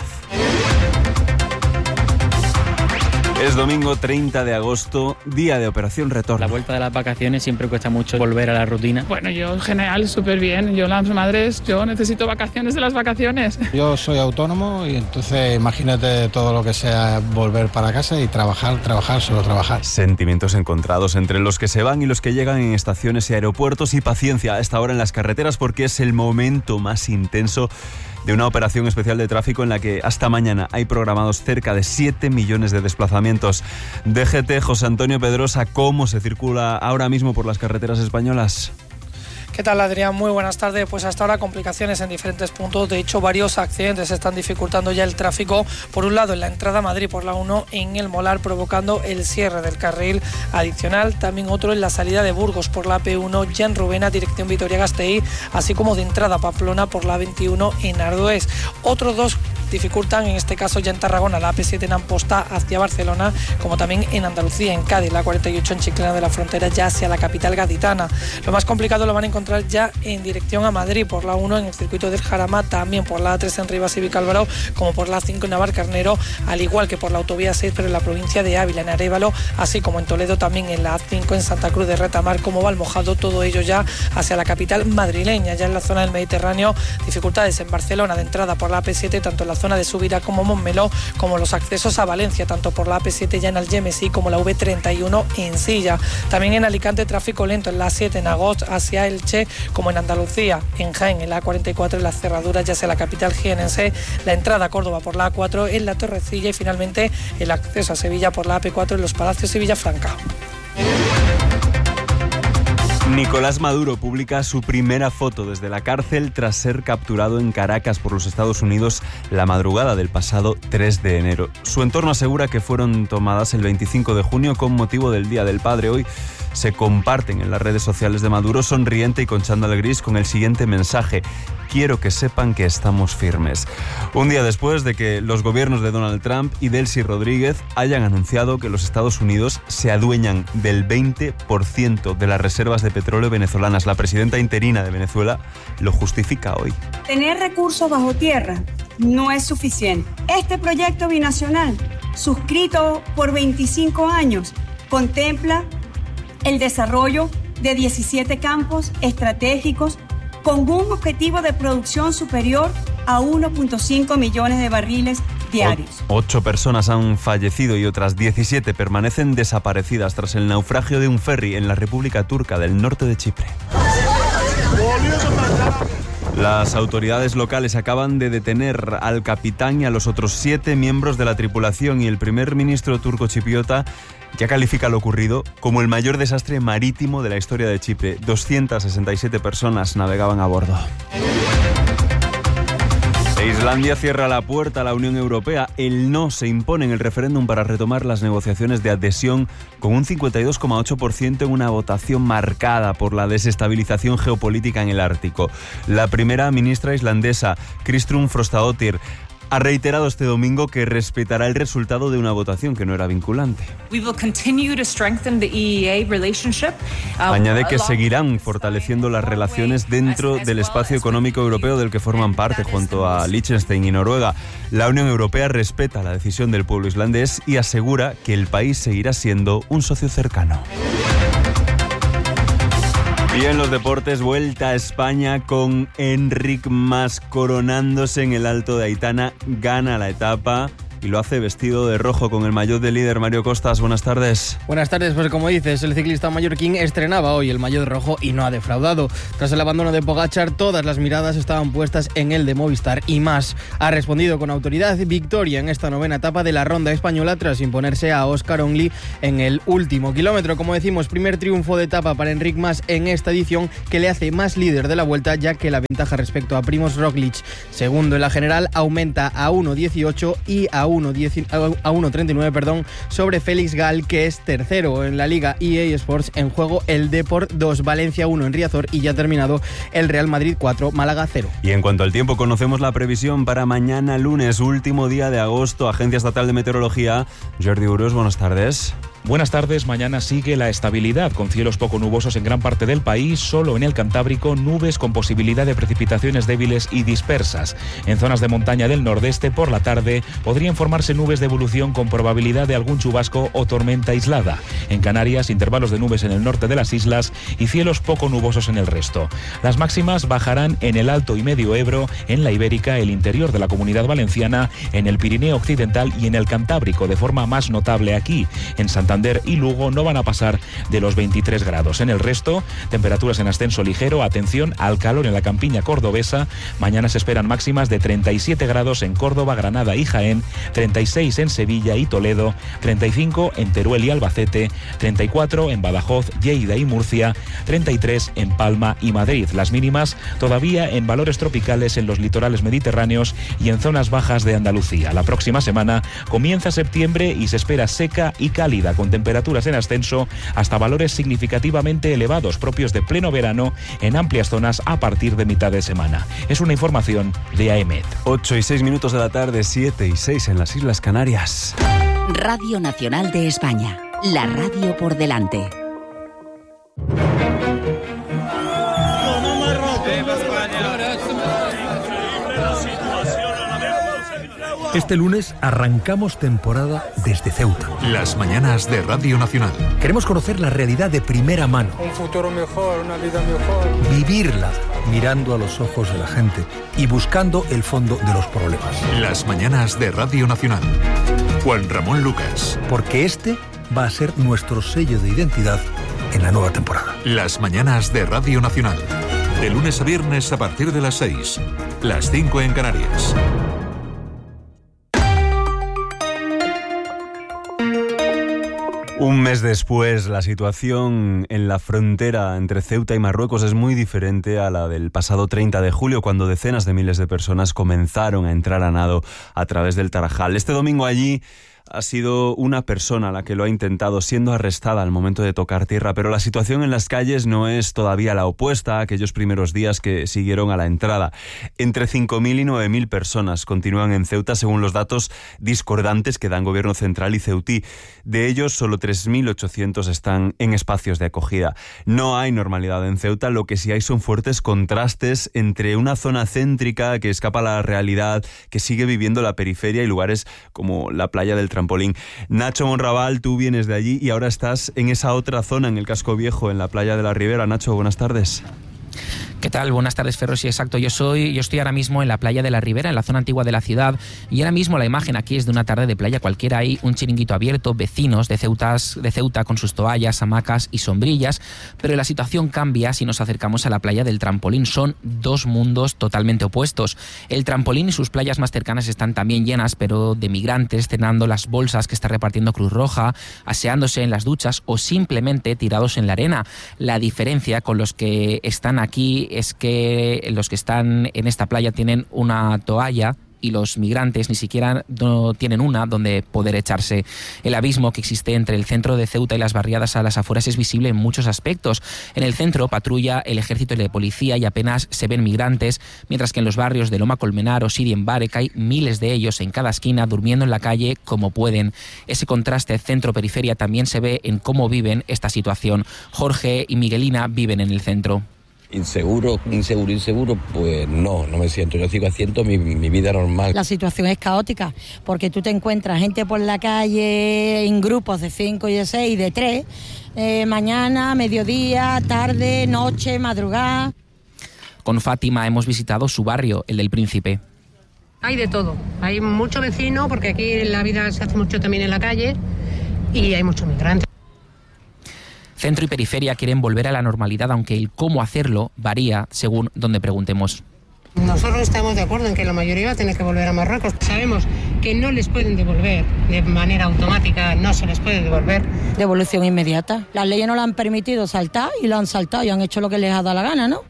Es domingo 30 de agosto, día de Operación Retorno. La vuelta de las vacaciones siempre cuesta mucho volver a la rutina. Bueno, yo en general súper bien. Yo las madres, yo necesito vacaciones de las vacaciones. Yo soy autónomo y entonces imagínate todo lo que sea volver para casa y trabajar, solo trabajar. Sentimientos encontrados entre los que se van y los que llegan en estaciones y aeropuertos, y paciencia a esta hora en las carreteras, porque es el momento más intenso de una operación especial de tráfico en la que hasta mañana hay programados cerca de 7 millones de desplazamientos. DGT, José Antonio Pedrosa, ¿cómo se circula ahora mismo por las carreteras españolas? ¿Qué tal, Adrián? Muy buenas tardes. Pues hasta ahora complicaciones en diferentes puntos. De hecho, varios accidentes están dificultando ya el tráfico. Por un lado, en la entrada a Madrid por la 1 en el Molar, provocando el cierre del carril adicional. También otro en la salida de Burgos por la P1 ya en Rubena, dirección Vitoria-Gasteiz, así como de entrada a Pamplona por la 21 en Ardoés. Otros dos dificultan, en este caso ya en Tarragona, la AP7 en Amposta hacia Barcelona, como también en Andalucía, en Cádiz, la 48 en Chiclana de la Frontera, ya hacia la capital gaditana. Lo más complicado lo van a encontrar ya en dirección a Madrid por la 1 en el circuito del Jarama, también por la A3 en Rivas y Vicálvaro, como por la 5 en Navarcarnero, al igual que por la autovía 6, pero en la provincia de Ávila, en Arévalo, así como en Toledo, también en la A5 en Santa Cruz de Retamar, como Valmojado, todo ello ya hacia la capital madrileña. Ya en la zona del Mediterráneo, dificultades en Barcelona de entrada por la AP7, tanto en la zona de Subirá como Montmeló, como los accesos a Valencia, tanto por la AP7 ya en Algemesí como la V31 en Silla. También en Alicante, tráfico lento en la 7 en Agost hacia Elche, como en Andalucía, en Jaén, en la A44 en las cerraduras ya hacia la capital jienense, la entrada a Córdoba por la A4 en la Torrecilla, y finalmente el acceso a Sevilla por la AP4 en los Palacios y Villafranca. Nicolás Maduro publica su primera foto desde la cárcel tras ser capturado en Caracas por los Estados Unidos la madrugada del pasado 3 de enero. Su entorno asegura que fueron tomadas el 25 de junio con motivo del Día del Padre. Hoy se comparten en las redes sociales de Maduro sonriente y con chándal gris con el siguiente mensaje: quiero que sepan que estamos firmes. Un día después de que los gobiernos de Donald Trump y Delcy Rodríguez hayan anunciado que los Estados Unidos se adueñan del 20% de las reservas de petróleo venezolanas, la presidenta interina de Venezuela lo justifica hoy. Tener recursos bajo tierra no es suficiente. Este proyecto binacional suscrito por 25 años, contempla el desarrollo de 17 campos estratégicos con un objetivo de producción superior a 1.5 millones de barriles diarios. 8 personas han fallecido y otras 17 permanecen desaparecidas tras el naufragio de un ferry en la República Turca del norte de Chipre. Las autoridades locales acaban de detener al capitán y a los otros 7 miembros de la tripulación, y el primer ministro turco-chipriota ya califica lo ocurrido como el mayor desastre marítimo de la historia de Chipre. 267 personas navegaban a bordo. Islandia cierra la puerta a la Unión Europea. El no se impone en el referéndum para retomar las negociaciones de adhesión con un 52,8% en una votación marcada por la desestabilización geopolítica en el Ártico. La primera ministra islandesa, Kristrún Frostadóttir, ha reiterado este domingo que respetará el resultado de una votación que no era vinculante. Añade que seguirán fortaleciendo las relaciones dentro del espacio económico europeo del que forman parte junto a Liechtenstein y Noruega. La Unión Europea respeta la decisión del pueblo islandés y asegura que el país seguirá siendo un socio cercano. Y en los deportes, vuelta a España con Enric Mas coronándose en el Alto de Aitana. Gana la etapa y lo hace vestido de rojo con el maillot de líder. Mario Costas, buenas tardes. Buenas tardes, pues como dices, el ciclista mallorquín estrenaba hoy el maillot rojo y no ha defraudado. Tras el abandono de Pogačar, todas las miradas estaban puestas en el de Movistar, y Mas ha respondido con autoridad. Victoria en esta novena etapa de la Ronda Española tras imponerse a Óscar Onlí en el último kilómetro. Como decimos, primer triunfo de etapa para Enric Mas en esta edición, que le hace más líder de la Vuelta, ya que la ventaja respecto a Primož Roglič, segundo en la general, aumenta a 1.18 y a 1.39, sobre Félix Gal, que es tercero en la Liga EA Sports. En juego el Depor 2, Valencia 1 en Riazor, y ya ha terminado el Real Madrid 4, Málaga 0. Y en cuanto al tiempo, conocemos la previsión para mañana lunes, último día de agosto. Agencia Estatal de Meteorología, Jordi Urós, buenas tardes. Buenas tardes. Mañana sigue la estabilidad, con cielos poco nubosos en gran parte del país. Solo en el Cantábrico, nubes con posibilidad de precipitaciones débiles y dispersas. En zonas de montaña del nordeste, por la tarde, podrían formarse nubes de evolución con probabilidad de algún chubasco o tormenta aislada. En Canarias, intervalos de nubes en el norte de las islas y cielos poco nubosos en el resto. Las máximas bajarán en el Alto y Medio Ebro, en la Ibérica, el interior de la Comunidad Valenciana, en el Pirineo Occidental y en el Cantábrico, de forma más notable aquí. En Santander y Lugo no van a pasar de los 23 grados. En el resto, temperaturas en ascenso ligero. Atención al calor en la campiña cordobesa. Mañana se esperan máximas de 37 grados en Córdoba, Granada y Jaén, 36 en Sevilla y Toledo, 35 en Teruel y Albacete, 34 en Badajoz, Lleida y Murcia, 33 en Palma y Madrid. Las mínimas todavía en valores tropicales en los litorales mediterráneos y en zonas bajas de Andalucía. La próxima semana comienza septiembre y se espera seca y cálida, con temperaturas en ascenso hasta valores significativamente elevados propios de pleno verano en amplias zonas a partir de mitad de semana. Es una información de AEMET. 8:06 de la tarde, 7:06 en las Islas Canarias. Radio Nacional de España, la radio por delante. Este lunes arrancamos temporada desde Ceuta. Las mañanas de Radio Nacional. Queremos conocer la realidad de primera mano. Un futuro mejor, una vida mejor. Vivirla mirando a los ojos de la gente y buscando el fondo de los problemas. Las mañanas de Radio Nacional. Juan Ramón Lucas. Porque este va a ser nuestro sello de identidad en la nueva temporada. Las mañanas de Radio Nacional. De lunes a viernes a partir de las 6. Las 5 en Canarias. Un mes después, la situación en la frontera entre Ceuta y Marruecos es muy diferente a la del pasado 30 de julio, cuando decenas de miles de personas comenzaron a entrar a nado a través del Tarajal. Este domingo allí ha sido una persona la que lo ha intentado, siendo arrestada al momento de tocar tierra, pero la situación en las calles no es todavía la opuesta a aquellos primeros días que siguieron a la entrada. Entre 5.000 y 9.000 personas continúan en Ceuta, según los datos discordantes que dan Gobierno Central y Ceutí. De ellos, solo 3.800 están en espacios de acogida. No hay normalidad en Ceuta, lo que sí hay son fuertes contrastes entre una zona céntrica que escapa a la realidad, que sigue viviendo la periferia, y lugares como la playa del trampolín. Nacho Monraval, tú vienes de allí y ahora estás en esa otra zona, en el Casco Viejo, en la playa de la Ribera. Nacho, buenas tardes. ¿Qué tal? Buenas tardes, Ferro. Sí, exacto. Yo estoy ahora mismo en la playa de la Ribera, en la zona antigua de la ciudad, y ahora mismo la imagen aquí es de una tarde de playa cualquiera. Hay un chiringuito abierto, vecinos de Ceuta con sus toallas, hamacas y sombrillas, pero la situación cambia si nos acercamos a la playa del Trampolín. Son dos mundos totalmente opuestos. El Trampolín y sus playas más cercanas están también llenas, pero de migrantes cenando las bolsas que está repartiendo Cruz Roja, aseándose en las duchas o simplemente tirados en la arena. La diferencia con los que están aquí es que los que están en esta playa tienen una toalla y los migrantes ni siquiera no tienen una donde poder echarse. El abismo que existe entre el centro de Ceuta y las barriadas a las afueras es visible en muchos aspectos. En el centro patrulla el ejército y la policía y apenas se ven migrantes, mientras que en los barrios de Loma Colmenar o Sidi Mbarek hay miles de ellos en cada esquina durmiendo en la calle como pueden. Ese contraste centro-periferia también se ve en cómo viven esta situación. Jorge y Miguelina viven en el centro. Inseguro, pues no me siento. Yo sigo haciendo mi vida normal. La situación es caótica porque tú te encuentras gente por la calle en grupos de 5 y de 6 y de 3, mañana, mediodía, tarde, noche, madrugada. Con Fátima hemos visitado su barrio, el del Príncipe. Hay de todo, hay mucho vecino porque aquí la vida se hace mucho también en la calle y hay muchos migrantes. Centro y periferia quieren volver a la normalidad, aunque el cómo hacerlo varía según donde preguntemos. Nosotros estamos de acuerdo en que la mayoría va a tener que volver a Marruecos. Sabemos que no les pueden devolver de manera automática, no se les puede devolver. Devolución inmediata. Las leyes no le han permitido saltar y lo han saltado y han hecho lo que les ha dado la gana, ¿no?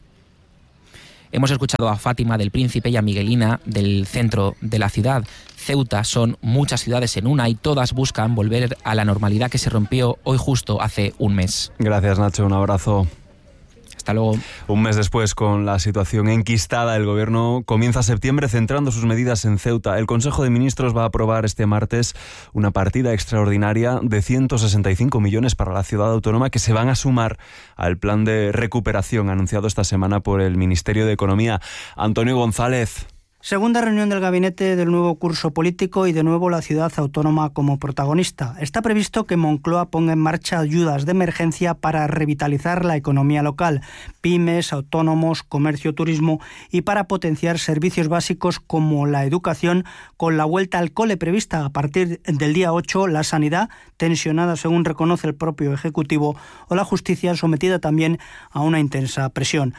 Hemos escuchado a Fátima del Príncipe y a Miguelina del centro de la ciudad. Ceuta son muchas ciudades en una y todas buscan volver a la normalidad que se rompió hoy justo hace un mes. Gracias, Nacho. Un abrazo. Hasta luego. Un mes después, con la situación enquistada, el Gobierno comienza septiembre centrando sus medidas en Ceuta. El Consejo de Ministros va a aprobar este martes una partida extraordinaria de 165 millones para la ciudad autónoma que se van a sumar al plan de recuperación anunciado esta semana por el Ministerio de Economía. Antonio González. Segunda reunión del gabinete del nuevo curso político y de nuevo la ciudad autónoma como protagonista. Está previsto que Moncloa ponga en marcha ayudas de emergencia para revitalizar la economía local, pymes, autónomos, comercio, turismo y para potenciar servicios básicos como la educación con la vuelta al cole prevista a partir del día 8, la sanidad tensionada según reconoce el propio Ejecutivo o la justicia sometida también a una intensa presión.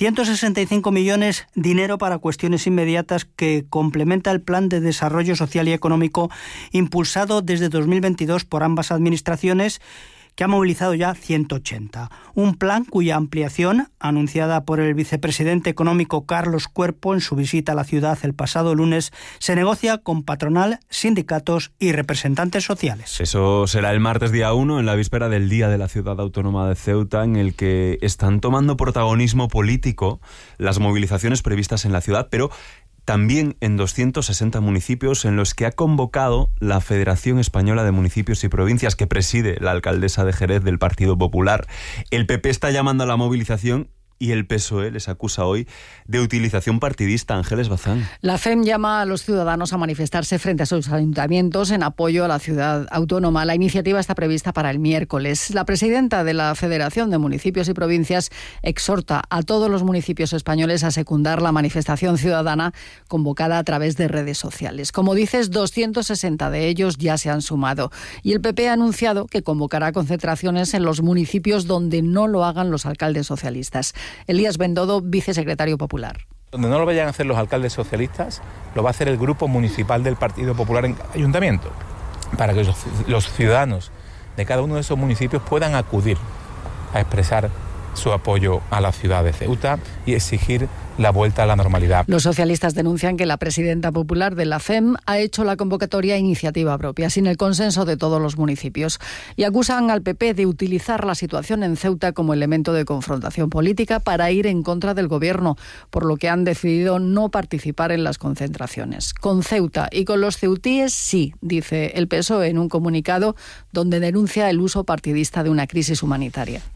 165 millones, dinero para cuestiones inmediatas que complementa el Plan de Desarrollo Social y Económico impulsado desde 2022 por ambas administraciones, que ha movilizado ya 180. Un plan cuya ampliación, anunciada por el vicepresidente económico Carlos Cuerpo en su visita a la ciudad el pasado lunes, se negocia con patronal, sindicatos y representantes sociales. Eso será el martes día 1, en la víspera del Día de la Ciudad Autónoma de Ceuta, en el que están tomando protagonismo político las movilizaciones previstas en la ciudad, pero también en 260 municipios en los que ha convocado la Federación Española de Municipios y Provincias, que preside la alcaldesa de Jerez del Partido Popular. El PP está llamando a la movilización y el PSOE les acusa hoy de utilización partidista. Ángeles Bazán. La FEM llama a los ciudadanos a manifestarse frente a sus ayuntamientos en apoyo a la ciudad autónoma. La iniciativa está prevista para el miércoles. La presidenta de la Federación de Municipios y Provincias exhorta a todos los municipios españoles a secundar la manifestación ciudadana convocada a través de redes sociales. Como dices, 260 de ellos ya se han sumado. Y el PP ha anunciado que convocará concentraciones en los municipios donde no lo hagan los alcaldes socialistas. Elías Bendodo, vicesecretario popular. Donde no lo vayan a hacer los alcaldes socialistas, lo va a hacer el grupo municipal del Partido Popular en cada ayuntamiento, para que los ciudadanos de cada uno de esos municipios puedan acudir a expresar su apoyo a la ciudad de Ceuta y exigir la vuelta a la normalidad. Los socialistas denuncian que la presidenta popular de la FEM ha hecho la convocatoria a iniciativa propia, sin el consenso de todos los municipios, y acusan al PP de utilizar la situación en Ceuta como elemento de confrontación política para ir en contra del gobierno, por lo que han decidido no participar en las concentraciones. Con Ceuta y con los ceutíes sí, dice el PSOE en un comunicado donde denuncia el uso partidista de una crisis humanitaria.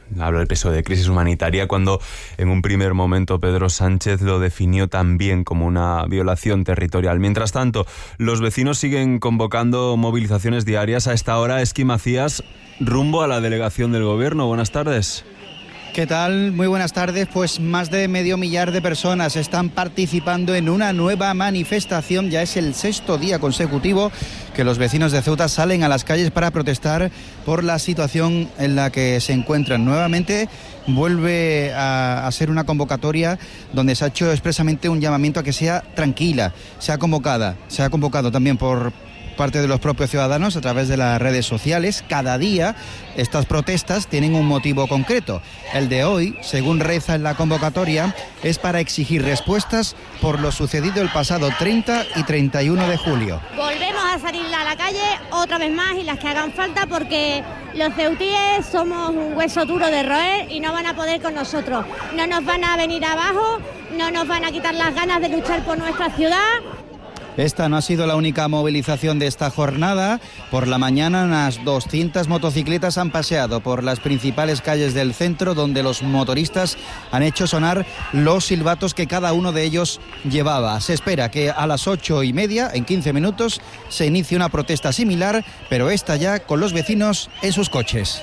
Hablo del PSOE de crisis humanitaria, cuando en un primer momento Pedro Sánchez lo definió también como una violación territorial. Mientras tanto, los vecinos siguen convocando movilizaciones diarias. A esta hora, Esqui Macías, rumbo a la delegación del Gobierno. Buenas tardes. ¿Qué tal? Muy buenas tardes. Pues más de 500.000 de personas están participando en una nueva manifestación. Ya es el 6º día consecutivo que los vecinos de Ceuta salen a las calles para protestar por la situación en la que se encuentran. Nuevamente vuelve a ser una convocatoria donde se ha hecho expresamente un llamamiento a que sea tranquila, sea convocado también por parte de los propios ciudadanos a través de las redes sociales. Cada día estas protestas tienen un motivo concreto. El de hoy, según reza en la convocatoria, es para exigir respuestas por lo sucedido el pasado 30 y 31 de julio. Volvemos a salir a la calle otra vez más y las que hagan falta, porque los ceutíes somos un hueso duro de roer y no van a poder con nosotros. No nos van a venir abajo, no nos van a quitar las ganas de luchar por nuestra ciudad. Esta no ha sido la única movilización de esta jornada. Por la mañana unas 200 motocicletas han paseado por las principales calles del centro, donde los motoristas han hecho sonar los silbatos que cada uno de ellos llevaba. Se espera que a las 8:30, en 15 minutos, se inicie una protesta similar, pero esta ya con los vecinos en sus coches.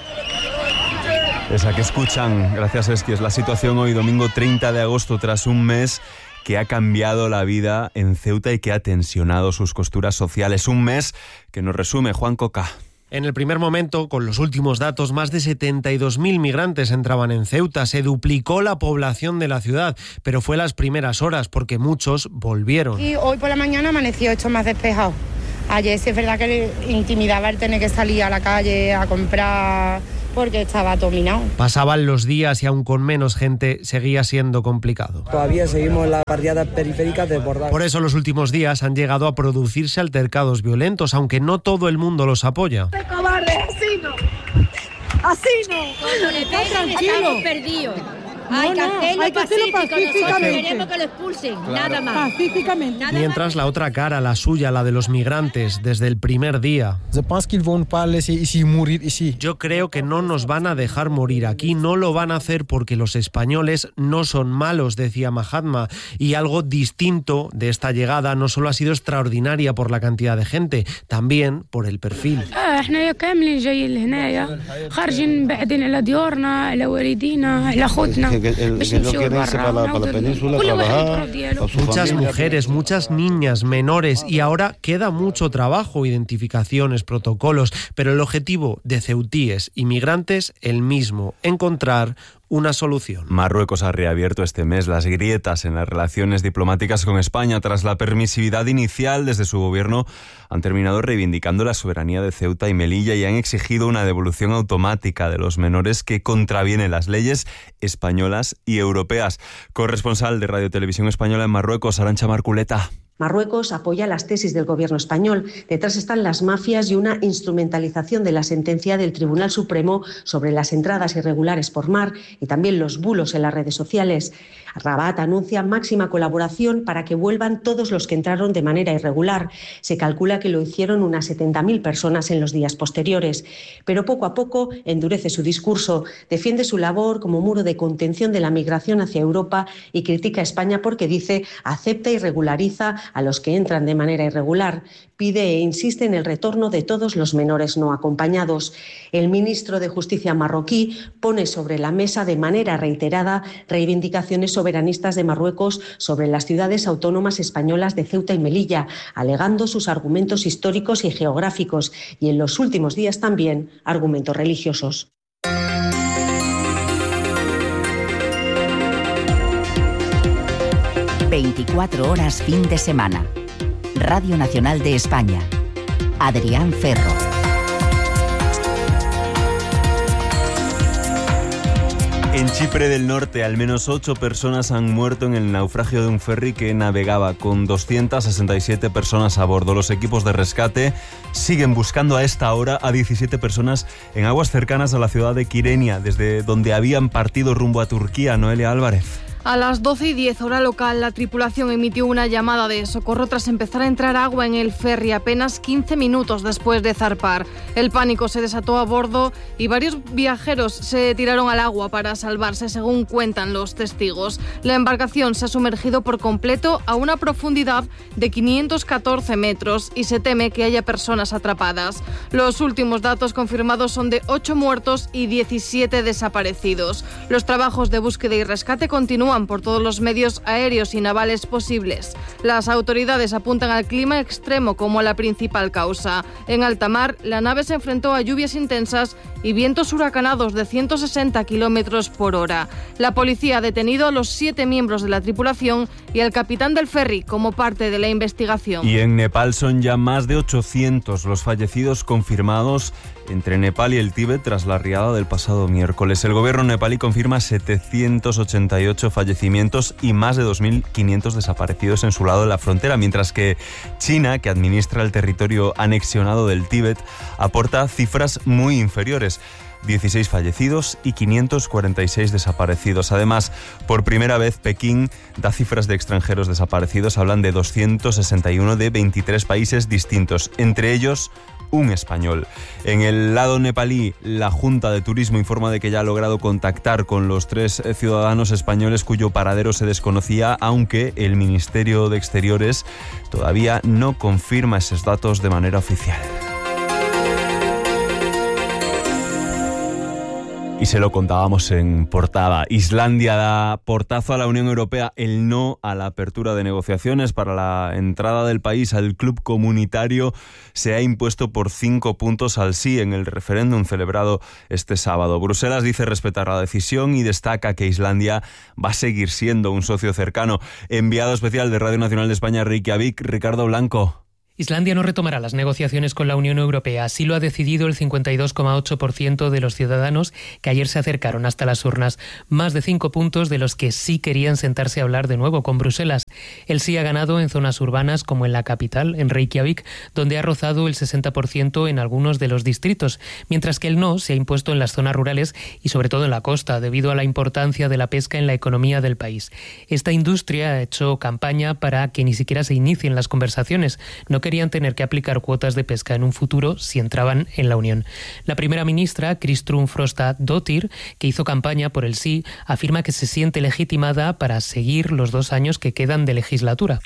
Esa que escuchan, gracias Esqui, es la situación hoy, domingo 30 de agosto, tras un mes que ha cambiado la vida en Ceuta y que ha tensionado sus costuras sociales. Un mes que nos resume Juan Coca. En el primer momento, con los últimos datos, más de 72.000 migrantes entraban en Ceuta. Se duplicó la población de la ciudad, pero fue las primeras horas porque muchos volvieron. Y hoy por la mañana amaneció esto más despejado. Ayer sí es verdad que intimidaba el tener que salir a la calle a comprar, porque estaba dominado. Pasaban los días y aún con menos gente seguía siendo complicado. Todavía seguimos en las barriadas periféricas desbordadas. Por eso los últimos días han llegado a producirse altercados violentos, aunque no todo el mundo los apoya. ¡Qué cobarde! ¡Así no! ¡Así no! Cuando le peguen, estamos perdidos. Hay que hacerlo pacíficamente. Queremos que lo expulsen, claro. Nada más. Pacíficamente. Mientras la otra cara, la suya, la de los migrantes, desde el primer día. Yo creo que no nos van a dejar morir aquí, no lo van a hacer porque los españoles no son malos, decía Mahatma. Y algo distinto de esta llegada no solo ha sido extraordinaria por la cantidad de gente, también por el perfil. Muchas mujeres, muchas niñas, menores, y ahora queda mucho trabajo, identificaciones, protocolos, pero el objetivo de ceutíes y migrantes el mismo, encontrar una solución. Marruecos ha reabierto este mes las grietas en las relaciones diplomáticas con España. Tras la permisividad inicial desde su gobierno, han terminado reivindicando la soberanía de Ceuta y Melilla y han exigido una devolución automática de los menores que contraviene las leyes españolas y europeas. Corresponsal de Radio Televisión Española en Marruecos, Arantxa Marculeta. Marruecos apoya las tesis del gobierno español. Detrás están las mafias y una instrumentalización de la sentencia del Tribunal Supremo sobre las entradas irregulares por mar y también los bulos en las redes sociales. Rabat anuncia máxima colaboración para que vuelvan todos los que entraron de manera irregular. Se calcula que lo hicieron unas 70.000 personas en los días posteriores. Pero poco a poco endurece su discurso, defiende su labor como muro de contención de la migración hacia Europa y critica a España porque dice acepta y regulariza a los que entran de manera irregular. Pide e insiste en el retorno de todos los menores no acompañados. El ministro de Justicia marroquí pone sobre la mesa de manera reiterada reivindicaciones soberanistas de Marruecos sobre las ciudades autónomas españolas de Ceuta y Melilla, alegando sus argumentos históricos y geográficos y en los últimos días también argumentos religiosos. ...24 horas fin de semana. Radio Nacional de España. Adrián Ferro. En Chipre del Norte, al menos 8 personas han muerto en el naufragio de un ferry que navegaba con 267 personas a bordo. Los equipos de rescate siguen buscando a esta hora a 17 personas en aguas cercanas a la ciudad de Kyrenia, desde donde habían partido rumbo a Turquía. Noelia Álvarez. A las 12:10 hora local, la tripulación emitió una llamada de socorro tras empezar a entrar agua en el ferry apenas 15 minutos después de zarpar. El pánico se desató a bordo y varios viajeros se tiraron al agua para salvarse, según cuentan los testigos. La embarcación se ha sumergido por completo a una profundidad de 514 metros y se teme que haya personas atrapadas. Los últimos datos confirmados son de 8 muertos y 17 desaparecidos. Los trabajos de búsqueda y rescate continúan por todos los medios aéreos y navales posibles. Las autoridades apuntan al clima extremo como la principal causa. En alta mar, la nave se enfrentó a lluvias intensas y vientos huracanados de 160 kilómetros por hora. La policía ha detenido a los 7 miembros de la tripulación y al capitán del ferry como parte de la investigación. Y en Nepal son ya más de 800 los fallecidos confirmados entre Nepal y el Tíbet tras la riada del pasado miércoles. El gobierno nepalí confirma 788 fallecimientos y más de 2.500 desaparecidos en su lado de la frontera, mientras que China, que administra el territorio anexionado del Tíbet, aporta cifras muy inferiores. 16 fallecidos y 546 desaparecidos. Además, por primera vez Pekín da cifras de extranjeros desaparecidos. Hablan de 261 de 23 países distintos, entre ellos un español. En el lado nepalí, la Junta de Turismo informa de que ya ha logrado contactar con los 3 ciudadanos españoles cuyo paradero se desconocía, aunque el Ministerio de Exteriores todavía no confirma esos datos de manera oficial. Y se lo contábamos en portada. Islandia da portazo a la Unión Europea, el no a la apertura de negociaciones para la entrada del país al club comunitario se ha impuesto por 5 puntos al sí en el referéndum celebrado este sábado. Bruselas dice respetar la decisión y destaca que Islandia va a seguir siendo un socio cercano. Enviado especial de Radio Nacional de España, Reykjavik, Ricardo Blanco. Islandia no retomará las negociaciones con la Unión Europea. Así lo ha decidido el 52,8% de los ciudadanos que ayer se acercaron hasta las urnas. Más de 5 puntos de los que sí querían sentarse a hablar de nuevo con Bruselas. El sí ha ganado en zonas urbanas como en la capital, en Reykjavik, donde ha rozado el 60% en algunos de los distritos, mientras que el no se ha impuesto en las zonas rurales y sobre todo en la costa, debido a la importancia de la pesca en la economía del país. Esta industria ha hecho campaña para que ni siquiera se inicien las conversaciones. No querían tener que aplicar cuotas de pesca en un futuro si entraban en la Unión. La primera ministra, Kristrún Frostadóttir, que hizo campaña por el sí, afirma que se siente legitimada para seguir los 2 años que quedan de legislatura.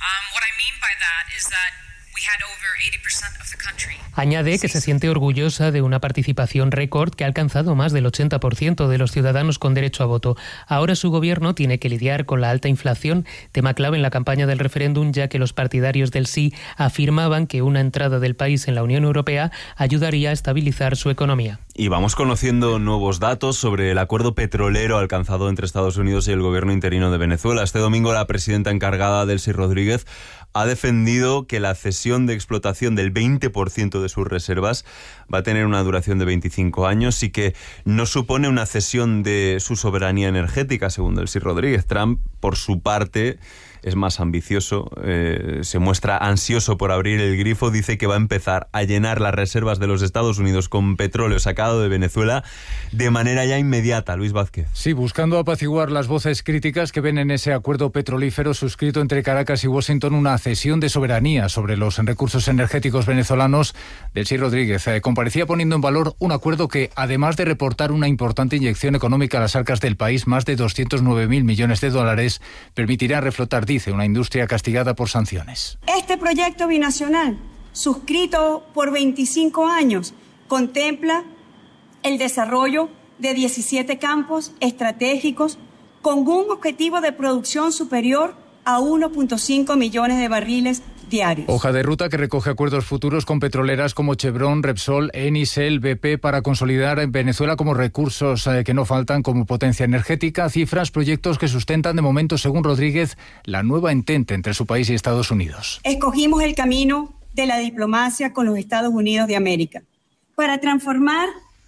Añade que se siente orgullosa de una participación récord que ha alcanzado más del 80% de los ciudadanos con derecho a voto. Ahora su gobierno tiene que lidiar con la alta inflación, tema clave en la campaña del referéndum, ya que los partidarios del sí afirmaban que una entrada del país en la Unión Europea ayudaría a estabilizar su economía. Y vamos conociendo nuevos datos sobre el acuerdo petrolero alcanzado entre Estados Unidos y el gobierno interino de Venezuela. Este domingo la presidenta encargada, Delcy Rodríguez, ha defendido que la cesión de explotación del 20% de sus reservas va a tener una duración de 25 años y que no supone una cesión de su soberanía energética, según Delcy Rodríguez. Trump, por su parte, es más ambicioso, se muestra ansioso por abrir el grifo, dice que va a empezar a llenar las reservas de los Estados Unidos con petróleo sacado de Venezuela de manera ya inmediata. Luis Vázquez. Sí, buscando apaciguar las voces críticas que ven en ese acuerdo petrolífero suscrito entre Caracas y Washington una cesión de soberanía sobre los recursos energéticos venezolanos. Delcy Rodríguez comparecía poniendo en valor un acuerdo que, además de reportar una importante inyección económica a las arcas del país, más de 209.000 millones de dólares, permitirá reflotar, dice, una industria castigada por sanciones. Este proyecto binacional, suscrito por 25 años, contempla el desarrollo de 17 campos estratégicos con un objetivo de producción superior a 1.5 millones de barriles diarios. Hoja de ruta que recoge acuerdos futuros con petroleras como Chevron, Repsol, Eni, Shell, BP para consolidar en Venezuela como recursos que no faltan como potencia energética, cifras, proyectos que sustentan de momento, según Rodríguez, la nueva entente entre su país y Estados Unidos. Escogimos el camino de la diplomacia con los Estados Unidos de América para transformar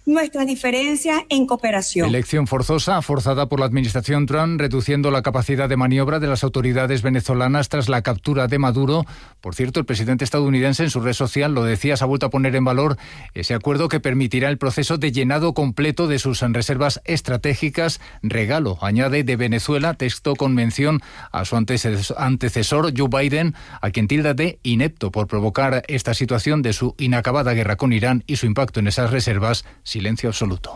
nuestras diferencias en cooperación. Elección forzosa, forzada por la administración Trump, reduciendo la capacidad de maniobra de las autoridades venezolanas tras la captura de Maduro. Por cierto, el presidente estadounidense en su red social, lo decía, se ha vuelto a poner en valor ese acuerdo que permitirá el proceso de llenado completo de sus reservas estratégicas. Regalo, añade, de Venezuela, texto con mención a su antecesor Joe Biden, a quien tilda de inepto por provocar esta situación de su inacabada guerra con Irán y su impacto en esas reservas. Silencio absoluto.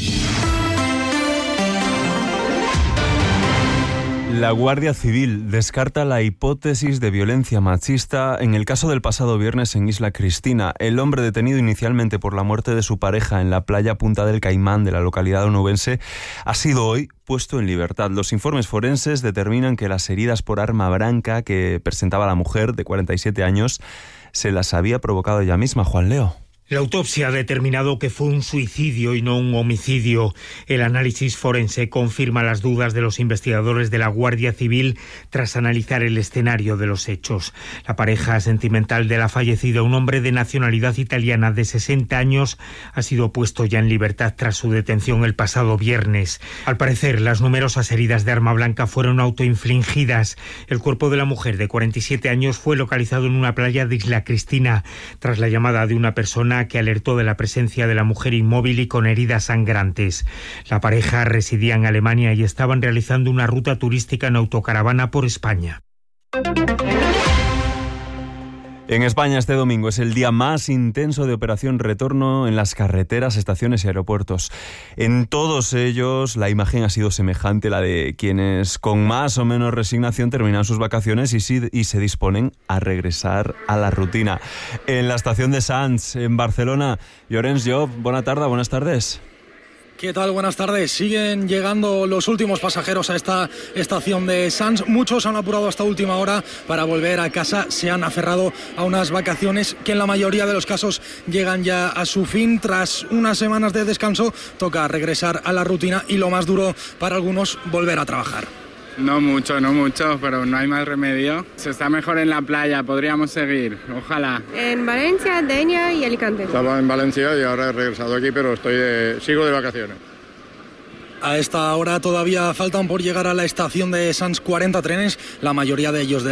La Guardia Civil descarta la hipótesis de violencia machista en el caso del pasado viernes en Isla Cristina. El hombre detenido inicialmente por la muerte de su pareja en la playa Punta del Caimán de la localidad onubense ha sido hoy puesto en libertad. Los informes forenses determinan que las heridas por arma blanca que presentaba la mujer de 47 años se las había provocado ella misma. Juan Leo. La autopsia ha determinado que fue un suicidio y no un homicidio. El análisis forense confirma las dudas de los investigadores de la Guardia Civil tras analizar el escenario de los hechos. La pareja sentimental de la fallecida, un hombre de nacionalidad italiana de 60 años, ha sido puesto ya en libertad tras su detención el pasado viernes. Al parecer, las numerosas heridas de arma blanca fueron autoinfligidas. El cuerpo de la mujer de 47 años fue localizado en una playa de Isla Cristina tras la llamada de una persona que alertó de la presencia de la mujer inmóvil y con heridas sangrantes. La pareja residía en Alemania y estaban realizando una ruta turística en autocaravana por España. En España este domingo es el día más intenso de operación retorno en las carreteras, estaciones y aeropuertos. En todos ellos la imagen ha sido semejante, la de quienes con más o menos resignación terminan sus vacaciones y se disponen a regresar a la rutina. En la estación de Sants, en Barcelona, Llorenç Job, buenas tardes. ¿Qué tal? Buenas tardes. Siguen llegando los últimos pasajeros a esta estación de Sants. Muchos han apurado hasta última hora para volver a casa. Se han aferrado a unas vacaciones que en la mayoría de los casos llegan ya a su fin. Tras unas semanas de descanso, toca regresar a la rutina y lo más duro para algunos, volver a trabajar. No mucho, pero no hay más remedio. Se está mejor en la playa, podríamos seguir, ojalá. En Valencia, Denia y Alicante. Estaba en Valencia y ahora he regresado aquí, pero sigo de vacaciones. A esta hora todavía faltan por llegar a la estación de Sants 40 trenes, la mayoría de ellos de